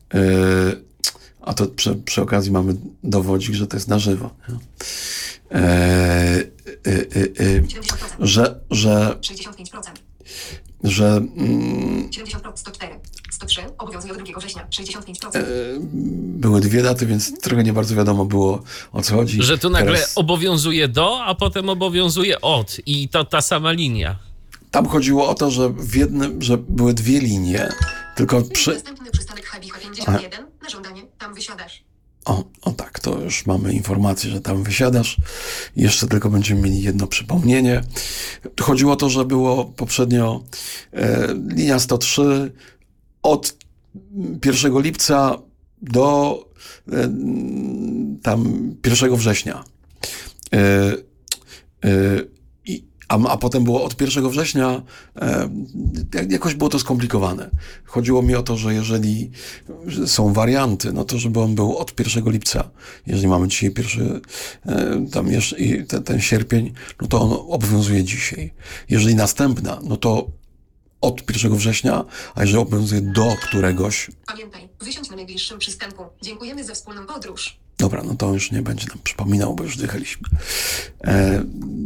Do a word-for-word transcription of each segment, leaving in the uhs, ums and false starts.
Yy, a to przy, przy okazji mamy dowodzik, że to jest na żywo. Nie? Yy, yy, yy, yy, że, że, sześćdziesiąt pięć procent. że mm, siedemdziesiąt procent, sto cztery, sto trzy, obowiązuje od drugiego września, sześćdziesiąt pięć procent. yy, były dwie daty, więc trochę nie bardzo wiadomo było, o co chodzi. Że tu nagle Teraz obowiązuje do, a potem obowiązuje od i to ta sama linia. tam chodziło o to, że w jednym, że były dwie linie, tylko przy... Następny przystanek Habicha pięćdziesiąt jeden, na żądanie, tam wysiadasz. O, o tak, to już mamy informację, że tam wysiadasz. Jeszcze tylko będziemy mieli jedno przypomnienie. Chodziło o to, że było poprzednio e, linia sto trzy od pierwszego lipca do e, tam pierwszego września. E, e, i, a, a potem było od pierwszego września, e, jakoś było to skomplikowane. Chodziło mi o to, że jeżeli są warianty, no to żeby on był od pierwszego lipca. Jeżeli mamy dzisiaj pierwszy, e, tam jeszcze i ten, ten sierpień, no to on obowiązuje dzisiaj. Jeżeli następna, no to od pierwszego września, a jeżeli obowiązuje do któregoś... Pamiętaj, wysiądź na najbliższym przystanku. Dziękujemy za wspólną podróż. Dobra, no to już nie będzie nam przypominał, bo już dychaliśmy. E,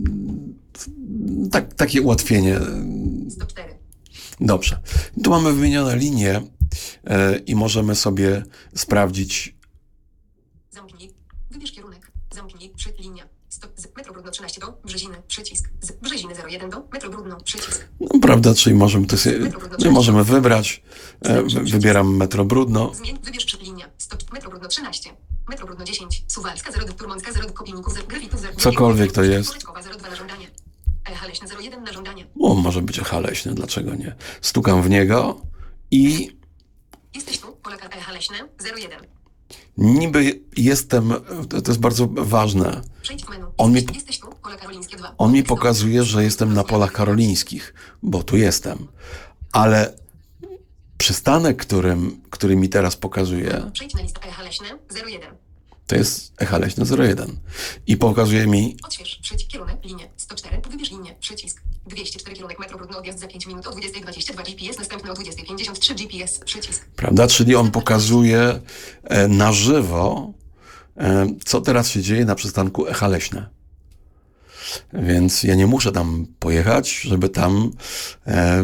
tak, takie ułatwienie. sto cztery. Dobrze. Tu mamy wymienione linie e, i możemy sobie sprawdzić. Zamknij. Wybierz kierunek. Zamknij. Przy linia. Stop. Z metro Brudno trzynaście do Brzeziny. Przycisk. Z Brzeziny zero jeden do metro Brudno. Przycisk. No, prawda, czyli możemy to sobie, my możemy wybrać. E, wy- wybieram metro Brudno. Zmień. Wybierz przy linia. Stop. Metro Brudno trzynaście. Metro Brudno dziesięć. Suwalska zero do Turmońska zero do Kopijników zero. Gryfitów zero. Cokolwiek to jest. Poryczkowa zero dwa na żądanie. Echa Leśna zero jeden na żądanie. O, może być echa leśne, dlaczego nie? Stukam w niego i Jesteś tu. Polaka Echa Leśne zero jeden. niby jestem, to, to jest bardzo ważne, Przejdź w menu. On mi- Jesteś, jesteś tu. Pola Karolińskie dwa. on mi pokazuje, że jestem na polach karolińskich, bo tu jestem. Ale przystanek, którym, który mi teraz pokazuje, Przejdź na listę Echa Leśne zero jeden. to jest echa leśne zero jeden. I pokazuje mi, Odśwież. Przycisk. Kierunek. Linię. sto cztery. Wybierz linię. Przycisk. dwieście cztery. Kierunek metro Brudno. Odjazd za pięć minut o dwudziestej dwadzieścia dwa. G P S. Następny o dwudziestej pięćdziesiąt trzy. G P S. Przycisk. prawda, czyli on pokazuje e, na żywo, e, co teraz się dzieje na przystanku echa leśne. Więc ja nie muszę tam pojechać, żeby tam e,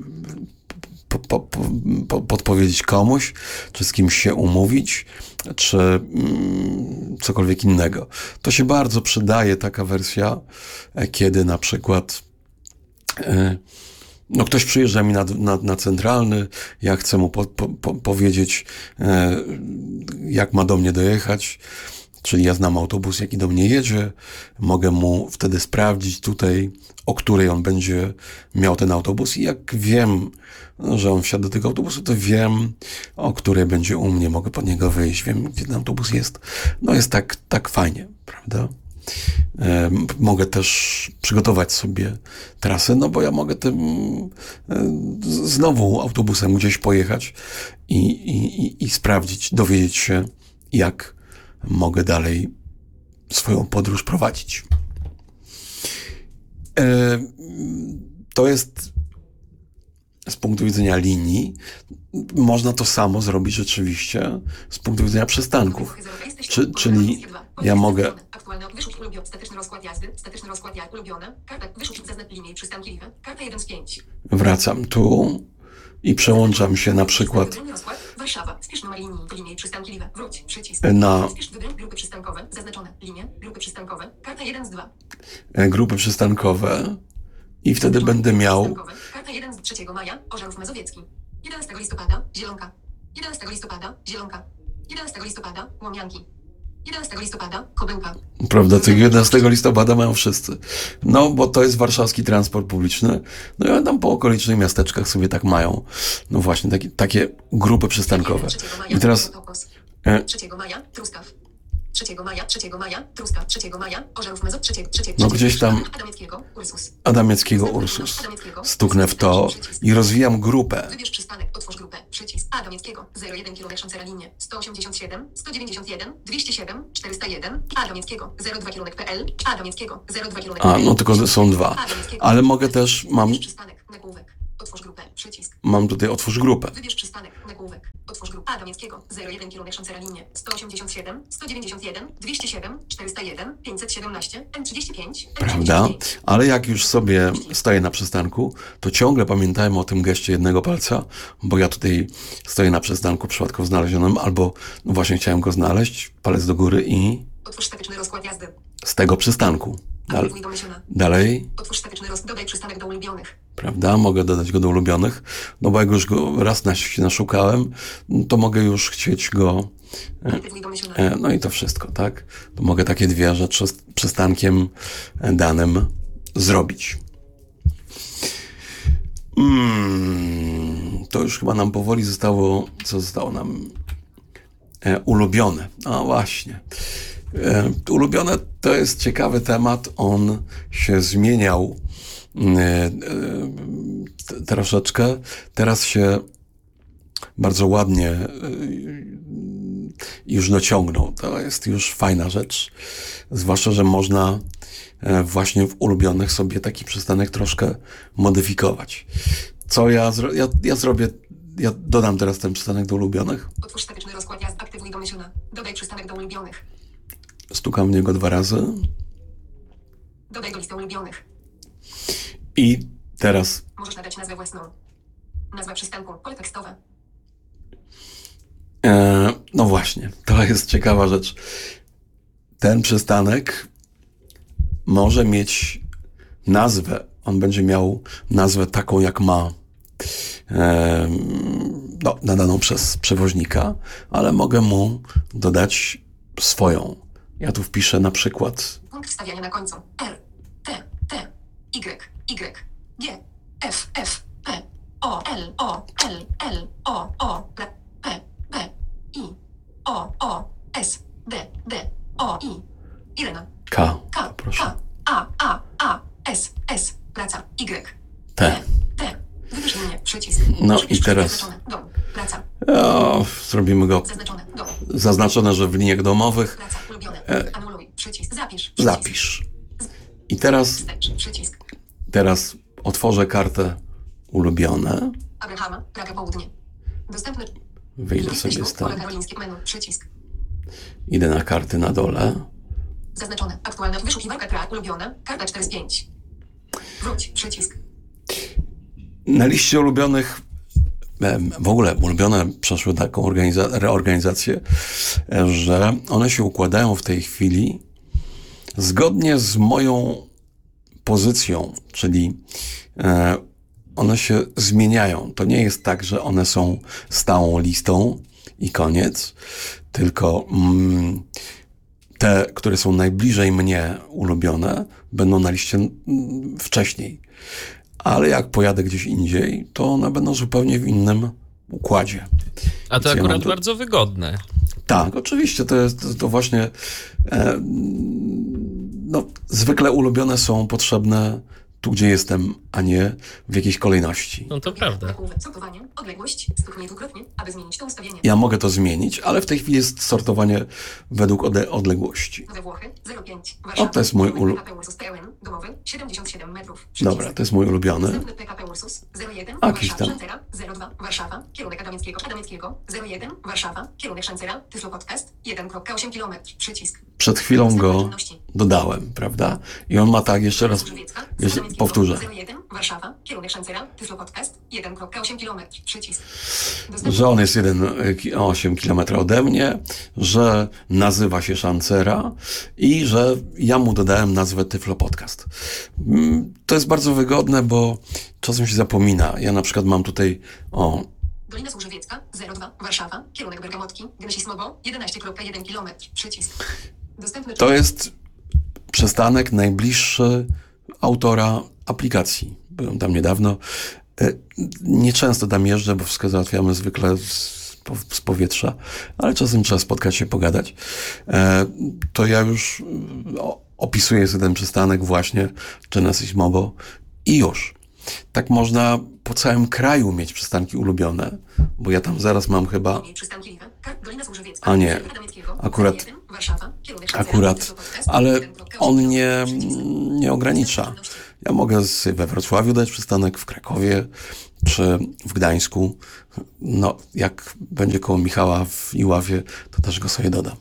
po, po, po, po, podpowiedzieć komuś, czy z kimś się umówić, czy mm, cokolwiek innego. To się bardzo przydaje, taka wersja, e, kiedy na przykład e, no ktoś przyjeżdża mi na, na, na centralny, ja chcę mu po, po, po, powiedzieć, e, jak ma do mnie dojechać, czyli ja znam autobus, jaki do mnie jedzie, mogę mu wtedy sprawdzić tutaj, o której on będzie miał ten autobus i jak wiem, że on wsiada do tego autobusu, to wiem, o której będzie u mnie, mogę pod niego wyjść, wiem, gdzie ten autobus jest. No jest tak, tak fajnie, prawda? E, mogę też przygotować sobie trasę, no bo ja mogę tym e, z- znowu autobusem gdzieś pojechać i, i, i, i sprawdzić, dowiedzieć się, jak mogę dalej swoją podróż prowadzić. E, to jest z punktu widzenia linii. Można to samo zrobić rzeczywiście z punktu widzenia przystanków. Czy, czyli ja mogę... Aktualny wyszukić ulubiony. Statyczny rozkład jazdy. Statyczny rozkład jazdy. Ulubione. Karta. Wyszukić zaznacz linie i przystanki liwe. Karta jeden z pięć. Wracam tu i przełączam się na przykład Wybrany rozkład. Warszawa. Spiesz numer linii. Linie i przystanki liwe. Wróć. Przycisk. na Spiesz wybrać grupy przystankowe. Zaznaczone. Linie. Grupy przystankowe. Karta jeden z dwa. e, grupy przystankowe i wtedy będę miał... Przystankowe. Karta jeden z trzeciego maja. Ożarów Mazowiecki. jedenastego listopada. Zielonka. jedenastego listopada. Zielonka. jedenastego listopada. Łomianki. jedenastego listopada. Kobyłka. Prawda, tego jedenastego listopada mają wszyscy. No, bo to jest warszawski transport publiczny. No i tam po okolicznych miasteczkach sobie tak mają. No właśnie, takie, takie grupy przystankowe. trzeciego maja. I teraz... Tokos. E, trzeciego maja. Truskaw. trzeciego maja. trzeciego maja. Truskaw. trzeciego maja. Ożarów Mazow. trzeciego. trzeciego. No gdzieś tam- Adamieckiego. Ursus. Adamieckiego Ursus. Stuknę w to i rozwijam grupę. Wybierz przystanek. Otwórz grupę. Przycisk. Adamieckiego. zero jeden km Szancera linie. sto osiemdziesiąt siedem. sto dziewięćdziesiąt jeden. dwieście siedem. czterysta jeden. Adamieckiego. zero dwa kierunek P L. Adamieckiego. zero dwa kierunek A, P L. no tylko są dwa. Adamieckiego. Ale mogę też, mam... Wybierz przystanek. Nagłówek. Otwórz grupę. Przycisk. mam tutaj otwórz grupę. Wybierz przystanek. Nagłówek. Otwórz grupę Adamieckiego. zero jeden kierunek Szancera linie. sto osiemdziesiąt siedem, sto dziewięćdziesiąt jeden, dwieście siedem, czterysta jeden, pięćset siedemnaście, N trzydzieści pięć, N Prawda? trzydzieści pięć. Ale jak już sobie stoję na przystanku, to ciągle pamiętajmy o tym geście jednego palca, bo ja tutaj stoję na przystanku przypadkowo znalezionym, albo no właśnie chciałem go znaleźć, palec do góry i Otwórz statyczny rozkład jazdy. z tego przystanku. Dal- Aktywuj domyślna. dalej, Otwórz statyczny roz... Dodaj przystanek do ulubionych. prawda? Mogę dodać go do ulubionych, no bo jak już go raz na się naszukałem, to mogę już chcieć go, Aktywuj domyślna. e, no i to wszystko, tak? To mogę takie dwie rzeczy z przystankiem e, danym zrobić. Mm, to już chyba nam powoli zostało, co zostało nam e, ulubione. A właśnie. E, ulubione to jest ciekawy temat. On się zmieniał e, e, t- troszeczkę. Teraz się bardzo ładnie e, już dociągnął. To jest już fajna rzecz. Zwłaszcza, że można e, właśnie w ulubionych sobie taki przystanek troszkę modyfikować. Co ja, zro- ja, ja zrobię, ja dodam teraz ten przystanek do ulubionych. Otwórz statyczny rozkład jazdy. Aktywuj domyślna. Dodaj przystanek do ulubionych. Stukam w niego dwa razy. Dodaj do listy ulubionych. I teraz Możesz nadać nazwę własną. Nazwa przystanku. Pole tekstowe. E, no właśnie, to jest ciekawa rzecz. Ten przystanek może mieć nazwę. On będzie miał nazwę taką, jak ma e, no, nadaną przez przewoźnika, ale mogę mu dodać swoją. Ja tu wpiszę na przykład Punkt wstawiania na końcu. R, T, T, Y, Y, G, F, F, P, O, L, O, L, L, O, O, P, P, P, I, O, O, S, D, D, O, I, Irena, K. K, Proszę. K, A, A, A, S, S, praca, Y, T. T, wybierz linię, przycisk. No Przycisk i teraz- zaznaczone, dom, praca, O, zrobimy go zaznaczone, dom, zaznaczone, że w liniach domowych. praca, ulubione, E. anuluj, przycisk, zapisz, przycisk, Zapisz. I teraz, wstecz, przycisk, teraz otworzę kartę ulubione. Abrahama, Praga Południe. Dostępny. Wyjdę Listy sobie ślub, pole stąd. karolińskie, menu, przycisk. Idę na karty na dole. Zaznaczone. Aktualna wyszukiwarka track ulubione. Karta cztery z pięć. Wróć. Przycisk. Na liście ulubionych, em, w ogóle ulubione przeszły taką organiza- reorganizację, e, że one się układają w tej chwili zgodnie z moją pozycją, czyli e, one się zmieniają. To nie jest tak, że one są stałą listą i koniec, tylko mm, te, które są najbliżej mnie ulubione, będą na liście mm, wcześniej. Ale jak pojadę gdzieś indziej, to one będą zupełnie w innym układzie. A to Więc ja akurat mam tu- bardzo wygodne. Tak, oczywiście, to jest to, to właśnie e, no, zwykle ulubione są potrzebne tu, gdzie jestem, a nie w jakiejś kolejności. No to prawda. Nagłówek. Sortowanie. Odległość. Stuknij dwukrotnie, aby zmienić to ustawienie. Ja mogę to zmienić, ale w tej chwili jest sortowanie według ode- odległości. We Włochy. zero pięć. Warszawa. O, to jest mój Kierunek ulu- P K P Ursus P L N. Domowy. siedemdziesiąt siedem metrów. Przycisk. Dobra, to jest mój ulubiony. Następny P K P Ursus zero jeden. Jakiś Warszawa. tam. Szancera. zero dwa. Warszawa. Kierunek Adamieckiego. Adamieckiego. zero jeden. Warszawa. Kierunek Szancera. Tyflo Podcast. jeden przecinek osiem kilometra. Przycisk. Przed chwilą go dodałem, prawda? I on ma tak, jeszcze raz, Żywiecka. jeszcze powtórzę, zero jeden. Warszawa. Kierunek Szancera. Tyflo Podcast. jeden przecinek osiem kilometra. Przycisk. że on jest jeden przecinek osiem kilometra ode mnie, że nazywa się Szancera i że ja mu dodałem nazwę Tyflo Podcast. Mm, To jest bardzo wygodne, bo czasem się zapomina. Ja na przykład mam tutaj, o, Dolina Służewiecka. zero dwa. Warszawa. Kierunek Bergamotki. Gnesis Mobo. jedenaście przecinek jeden kilometra. Przycisk. Dostępny. to jest przystanek najbliższy autora aplikacji. Byłem tam niedawno. E, Nieczęsto tam jeżdżę, bo wszystko załatwiamy zwykle z, po- z powietrza, ale czasem trzeba spotkać się, pogadać. E, To ja już e, o- opisuję sobie ten przystanek właśnie, Genesis Mobo i już. Tak można po całym kraju mieć przystanki ulubione, bo ja tam zaraz mam chyba Mniej przystanki Liwe. Kar- Dolina Służewiecka. A nie, Kierunek Adamieckiego. akurat- zero jeden. Warszawa. Kierunek Szancera. akurat, Tyflo Podcast. ale jeden przecinek osiem on nie, Przycisk. nie ogranicza. Ja mogę sobie we Wrocławiu dać przystanek, w Krakowie, czy w Gdańsku. No, jak będzie koło Michała w Iławie, to też go sobie dodam.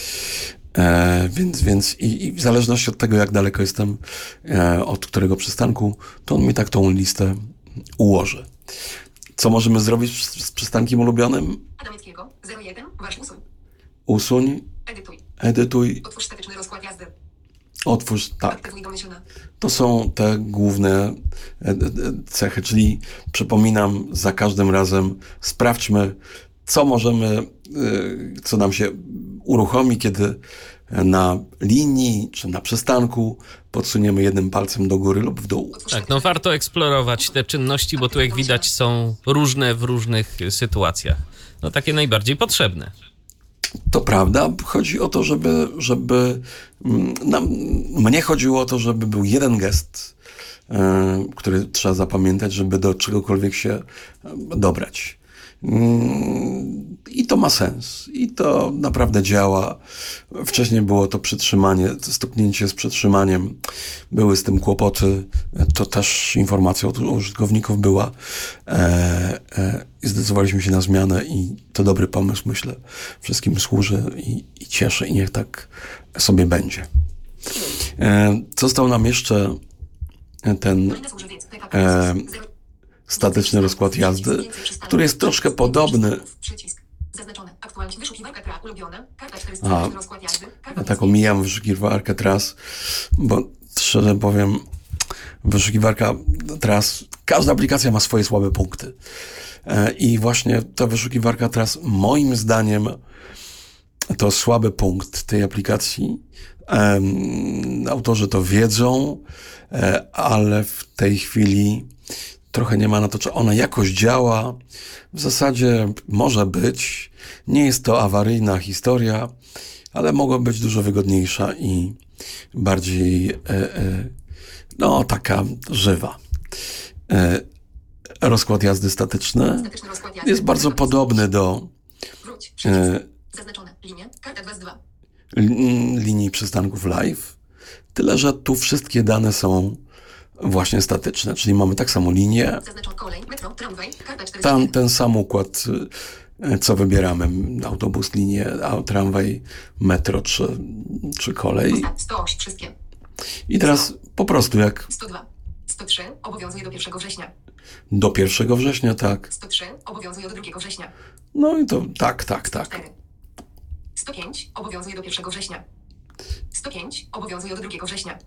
E, więc więc i, i w zależności od tego, jak daleko jestem e, od którego przystanku, to on mi tak tą listę ułoży. Co możemy zrobić z, z przystankiem ulubionym? Adamickiego, zero jeden, wasz usuń. Usuń, Edytuj. edytuj, Otwórz statyczny rozkład jazdy. otwórz, tak. Aktywuj domyślne. To są te główne e, e, cechy, czyli przypominam za każdym razem, sprawdźmy, co możemy, e, co nam się uruchomi, kiedy na linii czy na przystanku podsuniemy jednym palcem do góry lub w dół. Otwórz Tak, no warto eksplorować te czynności, bo tu jak widać są różne w różnych sytuacjach. No takie najbardziej potrzebne. To prawda, chodzi o to, żeby, żeby mm, nam, mnie chodziło o to, żeby był jeden gest, e, który trzeba zapamiętać, żeby do czegokolwiek się e, dobrać. Mm, I to ma sens. I to naprawdę działa. Wcześniej było to przytrzymanie, stuknięcie z przytrzymaniem. Były z tym kłopoty. To też informacja od użytkowników była. E, e, I zdecydowaliśmy się na zmianę i to dobry pomysł, myślę. Wszystkim służy i, i cieszy i niech tak sobie będzie. E, został nam jeszcze ten Kolejny służbowiec, P K P, e, zero- statyczny rozkład jazdy, który jest troszkę podobny. Przycisk. Zaznaczone. Aktualnie wyszukiwarka tra ulubione. Karta A, czterysta rozkład jazdy. Karta Ja tak omijam wyszukiwarkę tras, bo szczerze powiem, wyszukiwarka tras, każda aplikacja ma swoje słabe punkty. E, I właśnie ta wyszukiwarka tras, moim zdaniem, to słaby punkt tej aplikacji. Em, autorzy to wiedzą, e, ale w tej chwili trochę nie ma na to, czy ona jakoś działa. W zasadzie może być. Nie jest to awaryjna historia, ale mogła być dużo wygodniejsza i bardziej, e, e, no, taka żywa. E, rozkład jazdy statyczny Statyczny rozkład jazdy. jest bardzo Karta podobny do Wróć. Przycisk. e, Zaznaczone. Linie. Karta dwa z dwa. li- linii przystanków live, tyle że tu wszystkie dane są właśnie statyczne, czyli mamy tak samo linię, Zaznaczone. Kolej. Metro. Tramwaj. Karta czterysta. tam ten sam układ, y, co wybieramy, autobus, linię, a tramwaj, metro czy, czy kolej. sto osiem. Wszystkie. I teraz po prostu jak sto dwa. sto trzy. Obowiązuje do pierwszego września. do pierwszego września, tak. sto trzy. Obowiązuje do drugiego września. No i to tak, tak, tak. cztery. sto pięć. Obowiązuje do pierwszego września. sto pięć. Obowiązuje do drugiego września.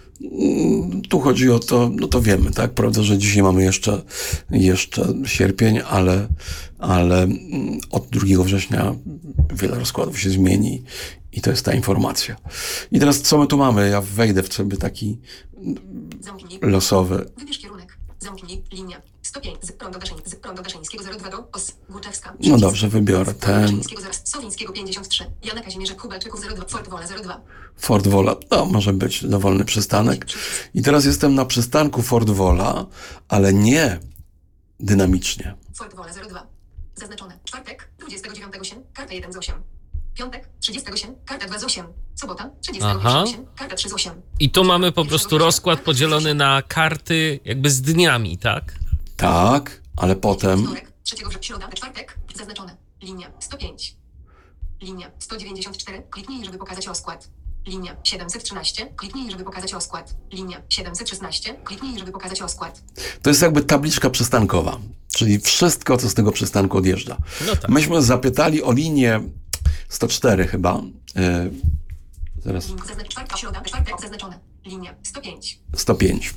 Tu chodzi o to, no to wiemy, tak? Prawda, że dzisiaj mamy jeszcze, jeszcze sierpień, ale, ale mm, od drugiego września wiele rozkładów się zmieni i to jest ta informacja. I teraz co my tu mamy? Ja wejdę w sobie taki Zamknij. losowy. Wybierz kierunek. Zamknij. Linia. sto pięć. Z Rondo Daszyń- z Rondo Daszyńskiego zero dwa do Os. Głuczewska. No Przycisk. dobrze, wybiorę Z ten. Daszyńskiego zaraz. Sowińskiego pięćdziesiąt trzy. Jana Kazimierza Kubalczyków zero dwa. Fort Wola zero dwa. Fort Wola, to może być dowolny przystanek. I teraz jestem na przystanku Fort Wola, ale nie dynamicznie. Fort Wola zero dwa. Zaznaczone. Czwartek. dwudziestego dziewiątego osiem. Karta jeden z osiem. Piątek. trzydziestego osiem. Karta dwa z osiem. Sobota. trzydziestego Aha. osiem. Karta trzy z osiem. I tu mamy po prostu rozkład podzielony na karty jakby z dniami, tak? Tak, ale potem Wtorek. trzeciego września. Środa. Czwartek. Zaznaczone. Linia. sto pięć. Linia. sto dziewięćdziesiąt cztery. Kliknij, żeby pokazać rozkład. Linia. siedemset trzynaście. Kliknij, żeby pokazać rozkład. Linia. siedemset szesnaście. Kliknij, żeby pokazać rozkład. to jest jakby tabliczka przystankowa, czyli wszystko, co z tego przystanku odjeżdża. No tak. Myśmy zapytali o linię sto cztery chyba. Yy, zaraz Link zaznacz czwartek. Środa. Czwartek. Zaznaczone. Linia. sto pięć. sto pięć.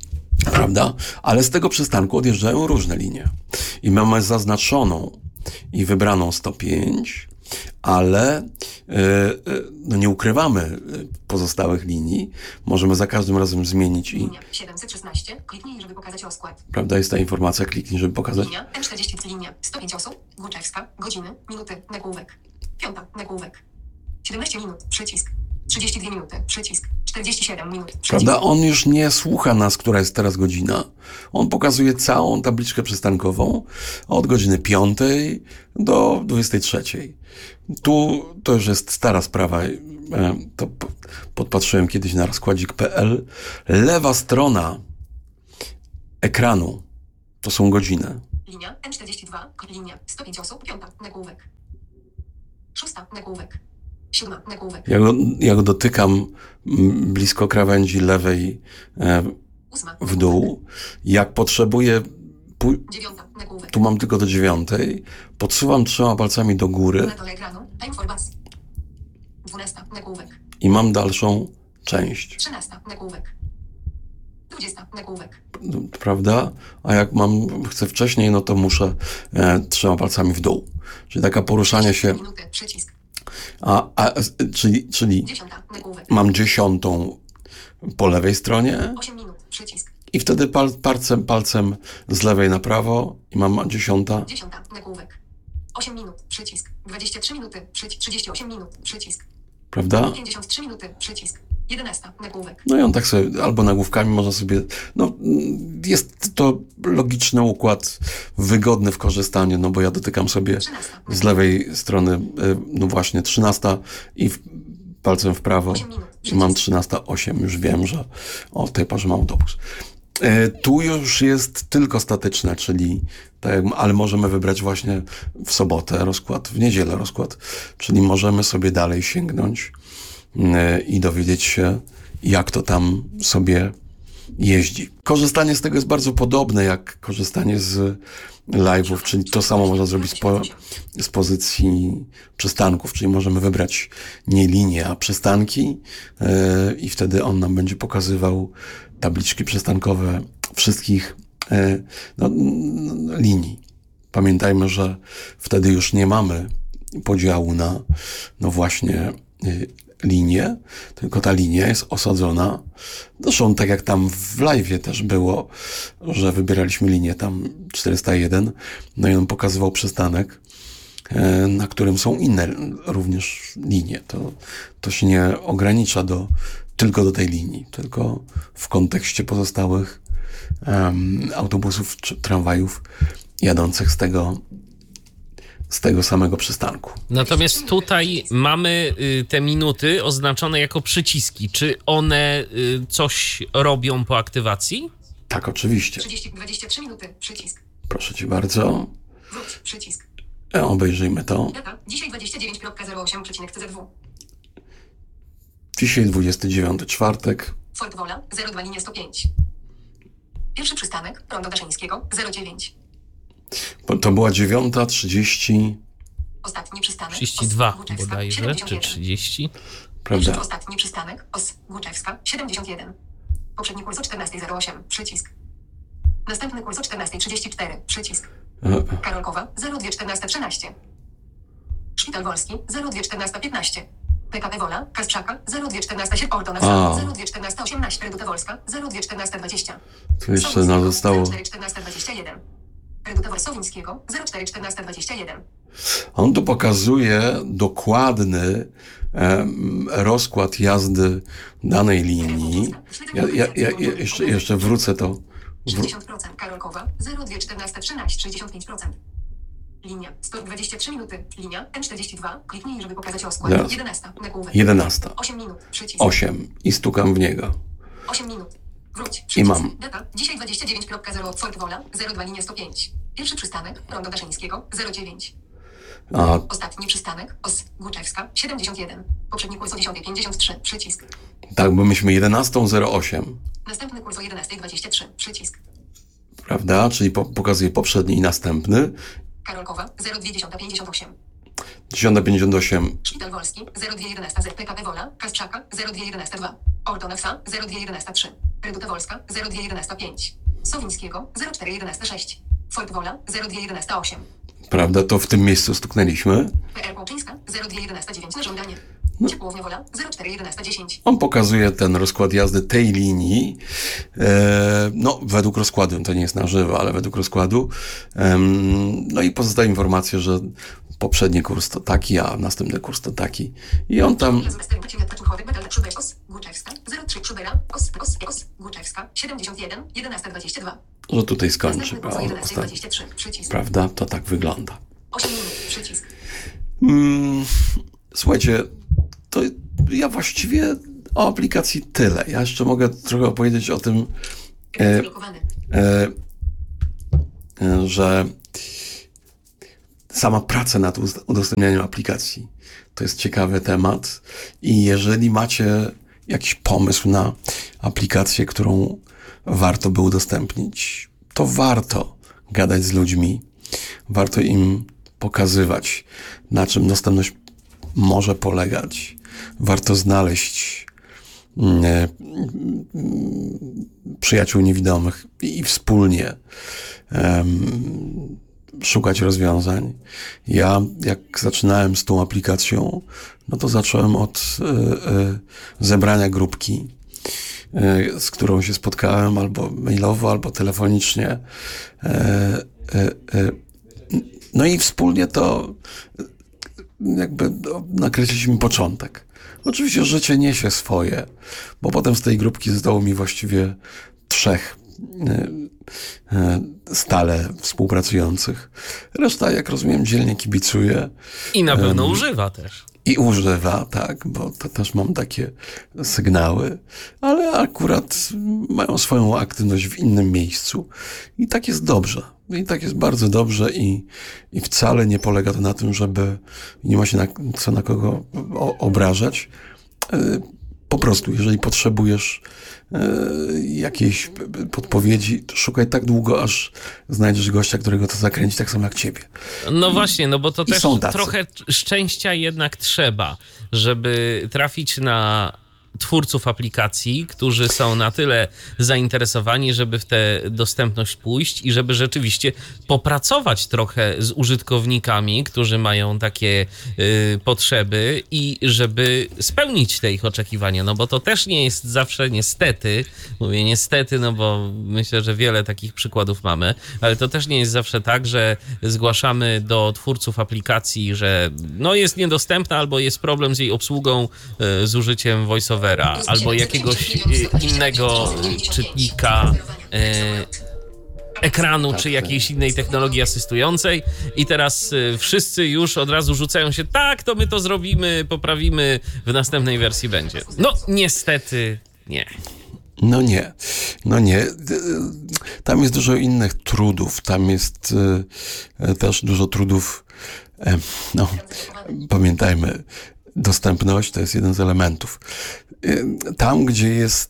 Prawda? Ale z tego przystanku odjeżdżają różne linie. I mamy zaznaczoną i wybraną sto pięć, ale yy, yy, no nie ukrywamy yy, pozostałych linii. Możemy za każdym razem zmienić i, Linia. siedemset szesnaście. Kliknij, żeby pokazać rozkład. prawda, jest ta informacja, kliknij, żeby pokazać. Linia. M czterdzieści. Linia. sto pięć osób. Głuczewska. Godziny. Minuty. Nagłówek. Piąta. Nagłówek. siedemnaście minut. Przycisk. trzydzieści dwie minuty. Przycisk. czterdzieści siedem minut. Przycisk. Prawda? On już nie słucha nas, która jest teraz godzina. On pokazuje całą tabliczkę przystankową od godziny piątej do dwudziestej trzeciej. Tu to już jest stara sprawa. e, To p- podpatrzyłem kiedyś na rozkładzik kropka pe el. Lewa strona ekranu To są godziny. Linia N czterdzieści dwa, linia sto pięć osób, piąta, nagłówek. Szósta, nagłówek. Siódma, nagłówek. Ja go, ja go dotykam mm, blisko krawędzi lewej e, Ósma, w dół. Jak potrzebuję, pój- dziewiąta, nagłówek. tu mam tylko do dziewiątej, podsuwam trzema palcami do góry Na dole ekranu, time for bus. Dwunasta, nagłówek. i mam dalszą część. Trzynasta, nagłówek. Dwudziesta, nagłówek. Prawda? A jak mam, chcę wcześniej, no to muszę e, trzema palcami w dół. Czyli taka poruszanie się, Minuty, przycisk. a, a, czyli, czyli Dziesiąta, nagłówek. mam dziesiątą po lewej stronie Osiem minut, przycisk. i wtedy pal, palcem, palcem z lewej na prawo i mam dziesiąta. Dziesiąta, nagłówek. Osiem minut, przycisk. Dwadzieścia trzy minuty, przycisk. Trzydzieści osiem minut, przycisk. Prawda? Pięćdziesiąt trzy minuty, przycisk. Jedenasta, nagłówek. No i on tak sobie, albo nagłówkami można sobie, no jest to logiczny układ, wygodny w korzystaniu, no bo ja dotykam sobie Trzynasta, z lewej strony, y, no właśnie trzynasta i w, palcem w prawo osiem minut, i mam przycisk. trzynasta osiem, już wiem, że o, w tej porze mam autobus. E, Tu już jest tylko statyczne, czyli tak, jak- ale możemy wybrać właśnie w sobotę rozkład, w niedzielę rozkład, czyli możemy sobie dalej sięgnąć e, i dowiedzieć się, jak to tam sobie jeździ. Korzystanie z tego jest bardzo podobne jak korzystanie z live'ów, czyli to samo można zrobić z, po, z pozycji przystanków, czyli możemy wybrać nie linię, a przystanki e, i wtedy on nam będzie pokazywał tabliczki przystankowe wszystkich e, no, n- linii. Pamiętajmy, że wtedy już nie mamy podziału na no właśnie y, linię, tylko ta linia jest osadzona. Zresztą tak jak tam w live'ie też było, że wybieraliśmy linię tam czterysta jeden, no i on pokazywał przystanek, e, na którym są inne również linie. To, to się nie ogranicza do, tylko do tej linii, tylko w kontekście pozostałych em, autobusów czy tramwajów jadących z tego, z tego samego przystanku. Natomiast tutaj mamy y, te minuty oznaczone jako przyciski. Czy one y, coś robią po aktywacji? Tak, oczywiście. trzydzieści, dwadzieścia trzy minuty, przycisk. Proszę cię bardzo. Wróć, przycisk. E, Obejrzyjmy to. Data, dzisiaj dwadzieścia dziewięć zero osiem C Z W. Dzisiaj dwudziesty dziewiąty czwartek. Fort Wola, zero dwa linia sto pięć. Pierwszy przystanek, Rondo Daszyńskiego, zero dziewięć. Bo to była dziewiąta trzydzieści, Ostatni przystanek, trzydzieści dwa Os Głuczewska, bodajże, siedemdziesiąt czy jeden. trzydzieści? prawda? Pierwszy ostatni przystanek, Os Głuczewska, siedemdziesiąt jeden. Poprzedni kurs o czternasta zero osiem, przycisk. Następny kurs o czternasta trzydzieści cztery, przycisk. E, Karolkowa, zero dwa czternaście trzynaście. Szpital Wolski, zero dwa czternaście piętnaście. P K P Wola, Kastrzaka, zero dwa czternaście siedem. Ordo na A. Wschodzie, zero dwa czternaście osiemnaście. Reduta Wolska, zero dwa czternaście dwadzieścia. Tu jeszcze nam zostało. zero cztery czternaście dwadzieścia jeden. Reduta Worsowińskiego, zero cztery czternaście dwadzieścia jeden. On tu pokazuje dokładny em, rozkład jazdy danej linii. Ja, ja, ja, ja jeszcze, jeszcze wrócę to. Wró- sześćdziesiąt procent Karolkowa, zero dwa czternaście trzynaście, sześćdziesiąt pięć procent. Linia, sto dwadzieścia trzy minuty. Linia, N czterdzieści dwa. Kliknij, żeby pokazać rozkład. Zaraz. jedenasta. Nagłówek. jedenasta. osiem minut. Przycisk. osiem. I stukam w niego. osiem minut. Wróć. I mam. Data. Dzisiaj dwadzieścia dziewięć zero. Fort Wola. zero dwa linia sto pięć. Pierwszy przystanek. Rondo Daszyńskiego. zero dziewięć. A Ostatni przystanek. Os Głuczewska. siedemdziesiąt jeden. Poprzedni kurs o dziesiąta pięćdziesiąt trzy. Przycisk. tak, bo myśmy jedenasta zero osiem, Następny kurs o jedenasta dwadzieścia trzy. Przycisk. prawda? Czyli po, pokazuje poprzedni i następny. Karolkowa. zero dwa pięćdziesiąt osiem. dziesiąta pięćdziesiąt osiem. Szpital Wolski. zero dwa jedenaście Z. P K P Wola. Kastrzaka. zero dwa jedenaście dwa. Ordo na Wsa. zero dwa jedenaście trzy. Reduta Wolska. zero dwa jedenaście pięć. Sowińskiego. zero cztery jedenaście sześć. Fort Wola. zero dwa jedenaście osiem. Prawda? To w tym miejscu stuknęliśmy. P R Płomczyńska. zero dwa jedenaście dziewięć na żądanie. Ciepłownia Wola. zero cztery jedenaście dziesięć. On pokazuje ten rozkład jazdy tej linii, e, no według rozkładu, to nie jest na żywo, ale według rozkładu. Em, no i pozostaje informacja, że poprzedni kurs to taki, a następny kurs to taki. I on tam, Os Głuczewska. zero trzy Szubera. Os Os Os Głuczewska. siedemdziesiąt jeden. jedenaście dwadzieścia dwa. że tutaj skończy, Następny kurs o prawda? jedenaście dwadzieścia trzy. Przycisk. Prawda? To tak wygląda. osiem minut. Przycisk. Mm, słuchajcie, to ja właściwie o aplikacji tyle. Ja jeszcze mogę trochę opowiedzieć o tym, e, Blokowany. e, że sama praca nad udostępnianiem aplikacji to jest ciekawy temat i jeżeli macie jakiś pomysł na aplikację, którą warto by udostępnić, to warto gadać z ludźmi, warto im pokazywać, na czym dostępność może polegać. Warto znaleźć nie, przyjaciół niewidomych i wspólnie um, szukać rozwiązań. Ja, jak zaczynałem z tą aplikacją, no to zacząłem od y, y, zebrania grupki, y, z którą się spotkałem albo mailowo, albo telefonicznie. Y, y, y, no i wspólnie to jakby nakreśliliśmy początek. Oczywiście życie niesie swoje, bo potem z tej grupki zostało mi właściwie trzech stale współpracujących. Reszta, jak rozumiem, dzielnie kibicuje. I na pewno um, używa też. I używa, tak, bo to też mam takie sygnały, ale akurat mają swoją aktywność w innym miejscu i tak jest dobrze. I tak jest bardzo dobrze i, i wcale nie polega to na tym, żeby nie ma się na, co na kogo o, obrażać. Po prostu, jeżeli potrzebujesz jakiejś podpowiedzi, to szukaj tak długo, aż znajdziesz gościa, którego to zakręci tak samo jak ciebie. No właśnie, no bo to I też są tacy. trochę szczęścia jednak trzeba, żeby trafić na twórców aplikacji, którzy są na tyle zainteresowani, żeby w tę dostępność pójść i żeby rzeczywiście popracować trochę z użytkownikami, którzy mają takie y, potrzeby i żeby spełnić te ich oczekiwania, no bo to też nie jest zawsze niestety, mówię niestety, no bo myślę, że wiele takich przykładów mamy, ale to też nie jest zawsze tak, że zgłaszamy do twórców aplikacji, że no jest niedostępna albo jest problem z jej obsługą y, z użyciem voiceovera albo jakiegoś innego czytnika e, ekranu, czy jakiejś innej technologii asystującej i teraz e, wszyscy już od razu rzucają się, tak, to my to zrobimy, poprawimy, w następnej wersji będzie. No niestety nie. No nie, no nie. Tam jest dużo innych trudów, tam jest e, też dużo trudów, e, no pamiętajmy, dostępność to jest jeden z elementów. Tam, gdzie jest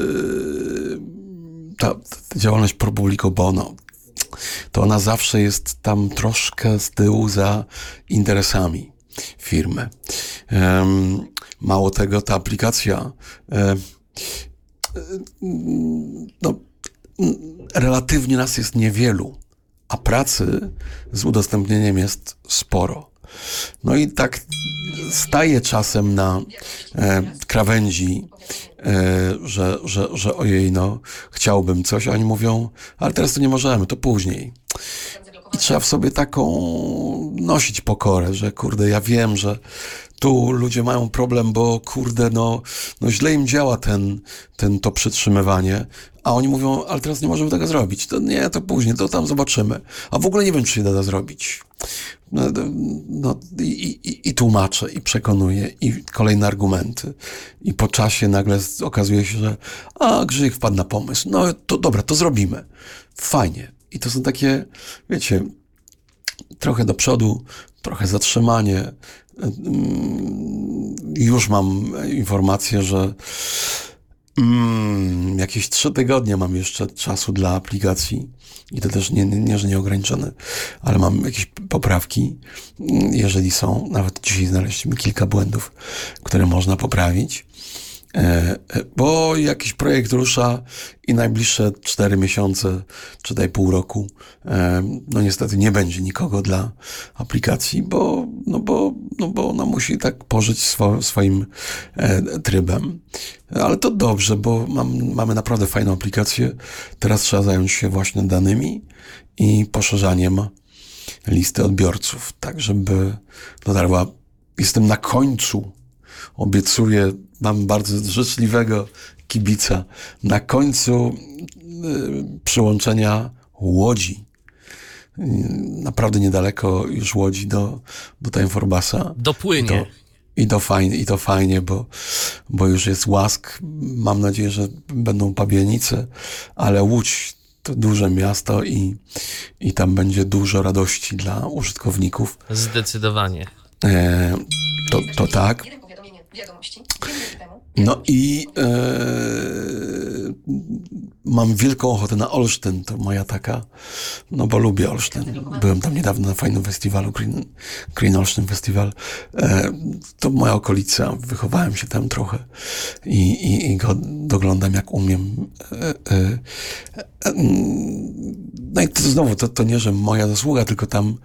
ta, ta działalność pro publico bono, to ona zawsze jest tam troszkę z tyłu za interesami firmy. Mało tego, ta aplikacja no, relatywnie nas jest niewielu, a pracy z udostępnieniem jest sporo. No i tak staje czasem na e, krawędzi, e, że, że, że ojej, no, chciałbym coś, a oni mówią, ale teraz to nie możemy, to później. I trzeba w sobie taką nosić pokorę, że kurde, ja wiem, że tu ludzie mają problem, bo kurde, no, no źle im działa ten, ten, to przytrzymywanie, a oni mówią, ale teraz nie możemy tego zrobić. To nie, to później, to tam zobaczymy. A w ogóle nie wiem, czy się da zrobić. No, no i, i, i tłumaczę, i przekonuję, i kolejne argumenty. I po czasie nagle okazuje się, że a, Grzyk wpadł na pomysł. No to dobra, to zrobimy. Fajnie. I to są takie, wiecie, trochę do przodu, trochę zatrzymanie. Już mam informację, że mm, jakieś trzy tygodnie mam jeszcze czasu dla aplikacji i to też nie, nie, nie, że nieograniczone, ale mam jakieś poprawki, jeżeli są. Nawet dzisiaj znaleźliśmy kilka błędów, które można poprawić. Bo jakiś projekt rusza i najbliższe cztery miesiące, czy daj pół roku, no niestety nie będzie nikogo dla aplikacji, bo, no bo, no bo ona musi tak pożyć swo, swoim trybem. Ale to dobrze, bo mam, mamy naprawdę fajną aplikację. Teraz trzeba zająć się właśnie danymi i poszerzaniem listy odbiorców, tak żeby dotarła. Jestem na końcu. Obiecuję, mam bardzo życzliwego kibica, na końcu y, przyłączenia Łodzi. Y, naprawdę niedaleko już Łodzi do, do Time4Busa. Dopłynie. Do, I to fajnie, i to fajnie, bo, bo już jest Łask. Mam nadzieję, że będą Pabianice, ale Łódź to duże miasto i, i tam będzie dużo radości dla użytkowników. Zdecydowanie. E, to, to tak. Jeden powiadomienie wiadomości. Jeden minut temu. No i e, mam wielką ochotę na Olsztyn, to moja taka, no bo lubię Olsztyn. Byłem tam niedawno na fajnym festiwalu, Green, Green Olsztyn Festival. E, to moja okolica, wychowałem się tam trochę i, i, i go doglądam jak umiem. E, e, e, no i to znowu, to, to nie, że moja zasługa, tylko tam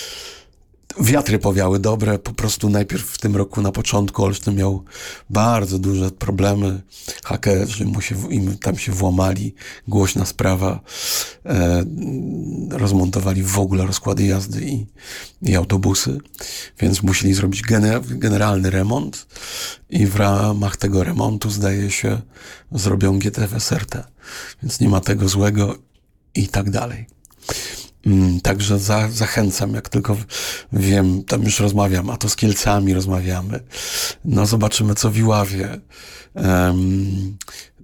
wiatry powiały dobre, po prostu najpierw w tym roku na początku Olsztyn miał bardzo duże problemy, hakerzy mu się, im tam się włamali, głośna sprawa, e, rozmontowali w ogóle rozkłady jazdy i, i autobusy, więc musieli zrobić gener- generalny remont i w ramach tego remontu zdaje się zrobią G T F S R T, więc nie ma tego złego i tak dalej. Także za, zachęcam, jak tylko wiem, tam już rozmawiam, a to z Kielcami rozmawiamy. No zobaczymy, co w Iławie. Um,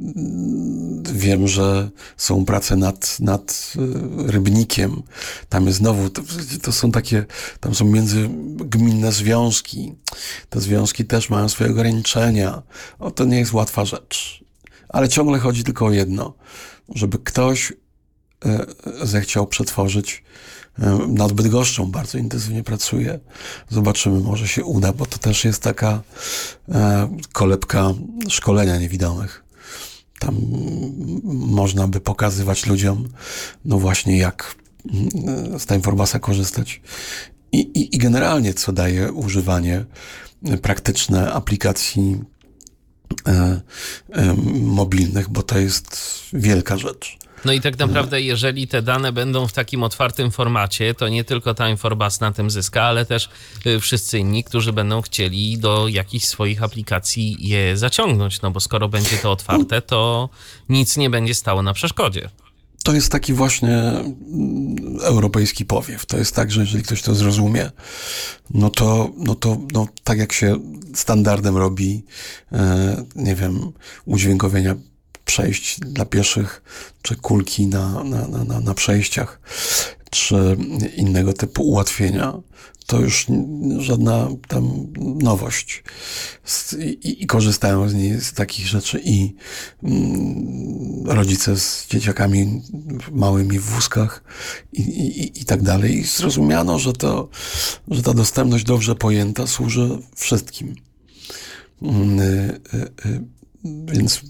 wiem, że są prace nad, nad Rybnikiem. Tam jest znowu, to, to są takie, tam są międzygminne związki. Te związki też mają swoje ograniczenia. O, to nie jest łatwa rzecz. Ale ciągle chodzi tylko o jedno, żeby ktoś zechciał przetworzyć. Nad Bydgoszczą bardzo intensywnie pracuję. Zobaczymy, może się uda, bo to też jest taka kolebka szkolenia niewidomych. Tam można by pokazywać ludziom, no właśnie, jak z Timeforbasa korzystać. I, i, i generalnie, co daje używanie praktyczne aplikacji e, e, mobilnych, bo to jest wielka rzecz. No i tak naprawdę, jeżeli te dane będą w takim otwartym formacie, to nie tylko Timeforbas na tym zyska, ale też wszyscy inni, którzy będą chcieli do jakichś swoich aplikacji je zaciągnąć, no bo skoro będzie to otwarte, to nic nie będzie stało na przeszkodzie. To jest taki właśnie europejski powiew. To jest tak, że jeżeli ktoś to zrozumie, no to, no to no, tak jak się standardem robi, e, nie wiem, udźwiękowienia przejść dla pieszych, czy kulki na, na, na, na przejściach, czy innego typu ułatwienia, to już żadna tam nowość. I, i korzystają z niej, z takich rzeczy i mm, rodzice z dzieciakami małymi w wózkach i, i, i tak dalej. I zrozumiano, że, to, że ta dostępność dobrze pojęta służy wszystkim. Mm, y, y, y, Więc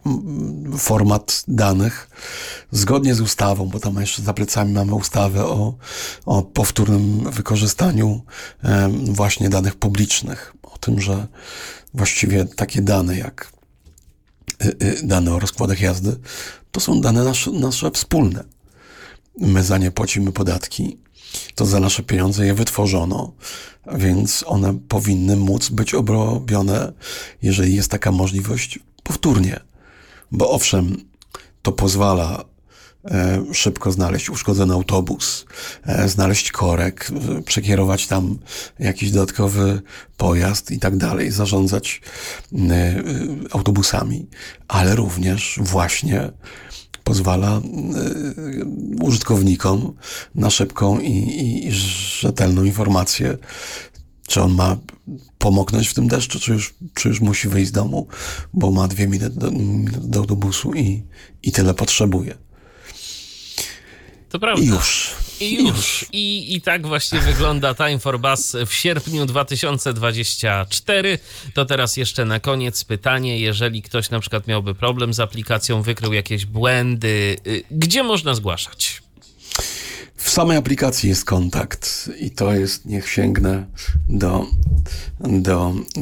format danych zgodnie z ustawą, bo tam jeszcze za plecami mamy ustawę o, o powtórnym wykorzystaniu e, właśnie danych publicznych. O tym, że właściwie takie dane jak y, y, dane o rozkładach jazdy to są dane nasze, nasze wspólne. My za nie płacimy podatki, to za nasze pieniądze je wytworzono, więc one powinny móc być obrobione, jeżeli jest taka możliwość, powtórnie. Bo owszem, to pozwala e, szybko znaleźć uszkodzony autobus, e, znaleźć korek, e, przekierować tam jakiś dodatkowy pojazd i tak dalej, zarządzać e, e, autobusami, ale również właśnie pozwala y, użytkownikom na szybką i, i, i rzetelną informację, czy on ma pomoknąć w tym deszczu, czy już, czy już musi wyjść z domu, bo ma dwie minuty do, do autobusu i, i tyle potrzebuje. To prawda. I już. I już. I, I tak właśnie wygląda Timeforbas w sierpniu dwa tysiące dwudziestym czwartym. To teraz jeszcze na koniec pytanie, jeżeli ktoś na przykład miałby problem z aplikacją, wykrył jakieś błędy, gdzie można zgłaszać? W samej aplikacji jest kontakt i to jest, niech sięgnę do, do y,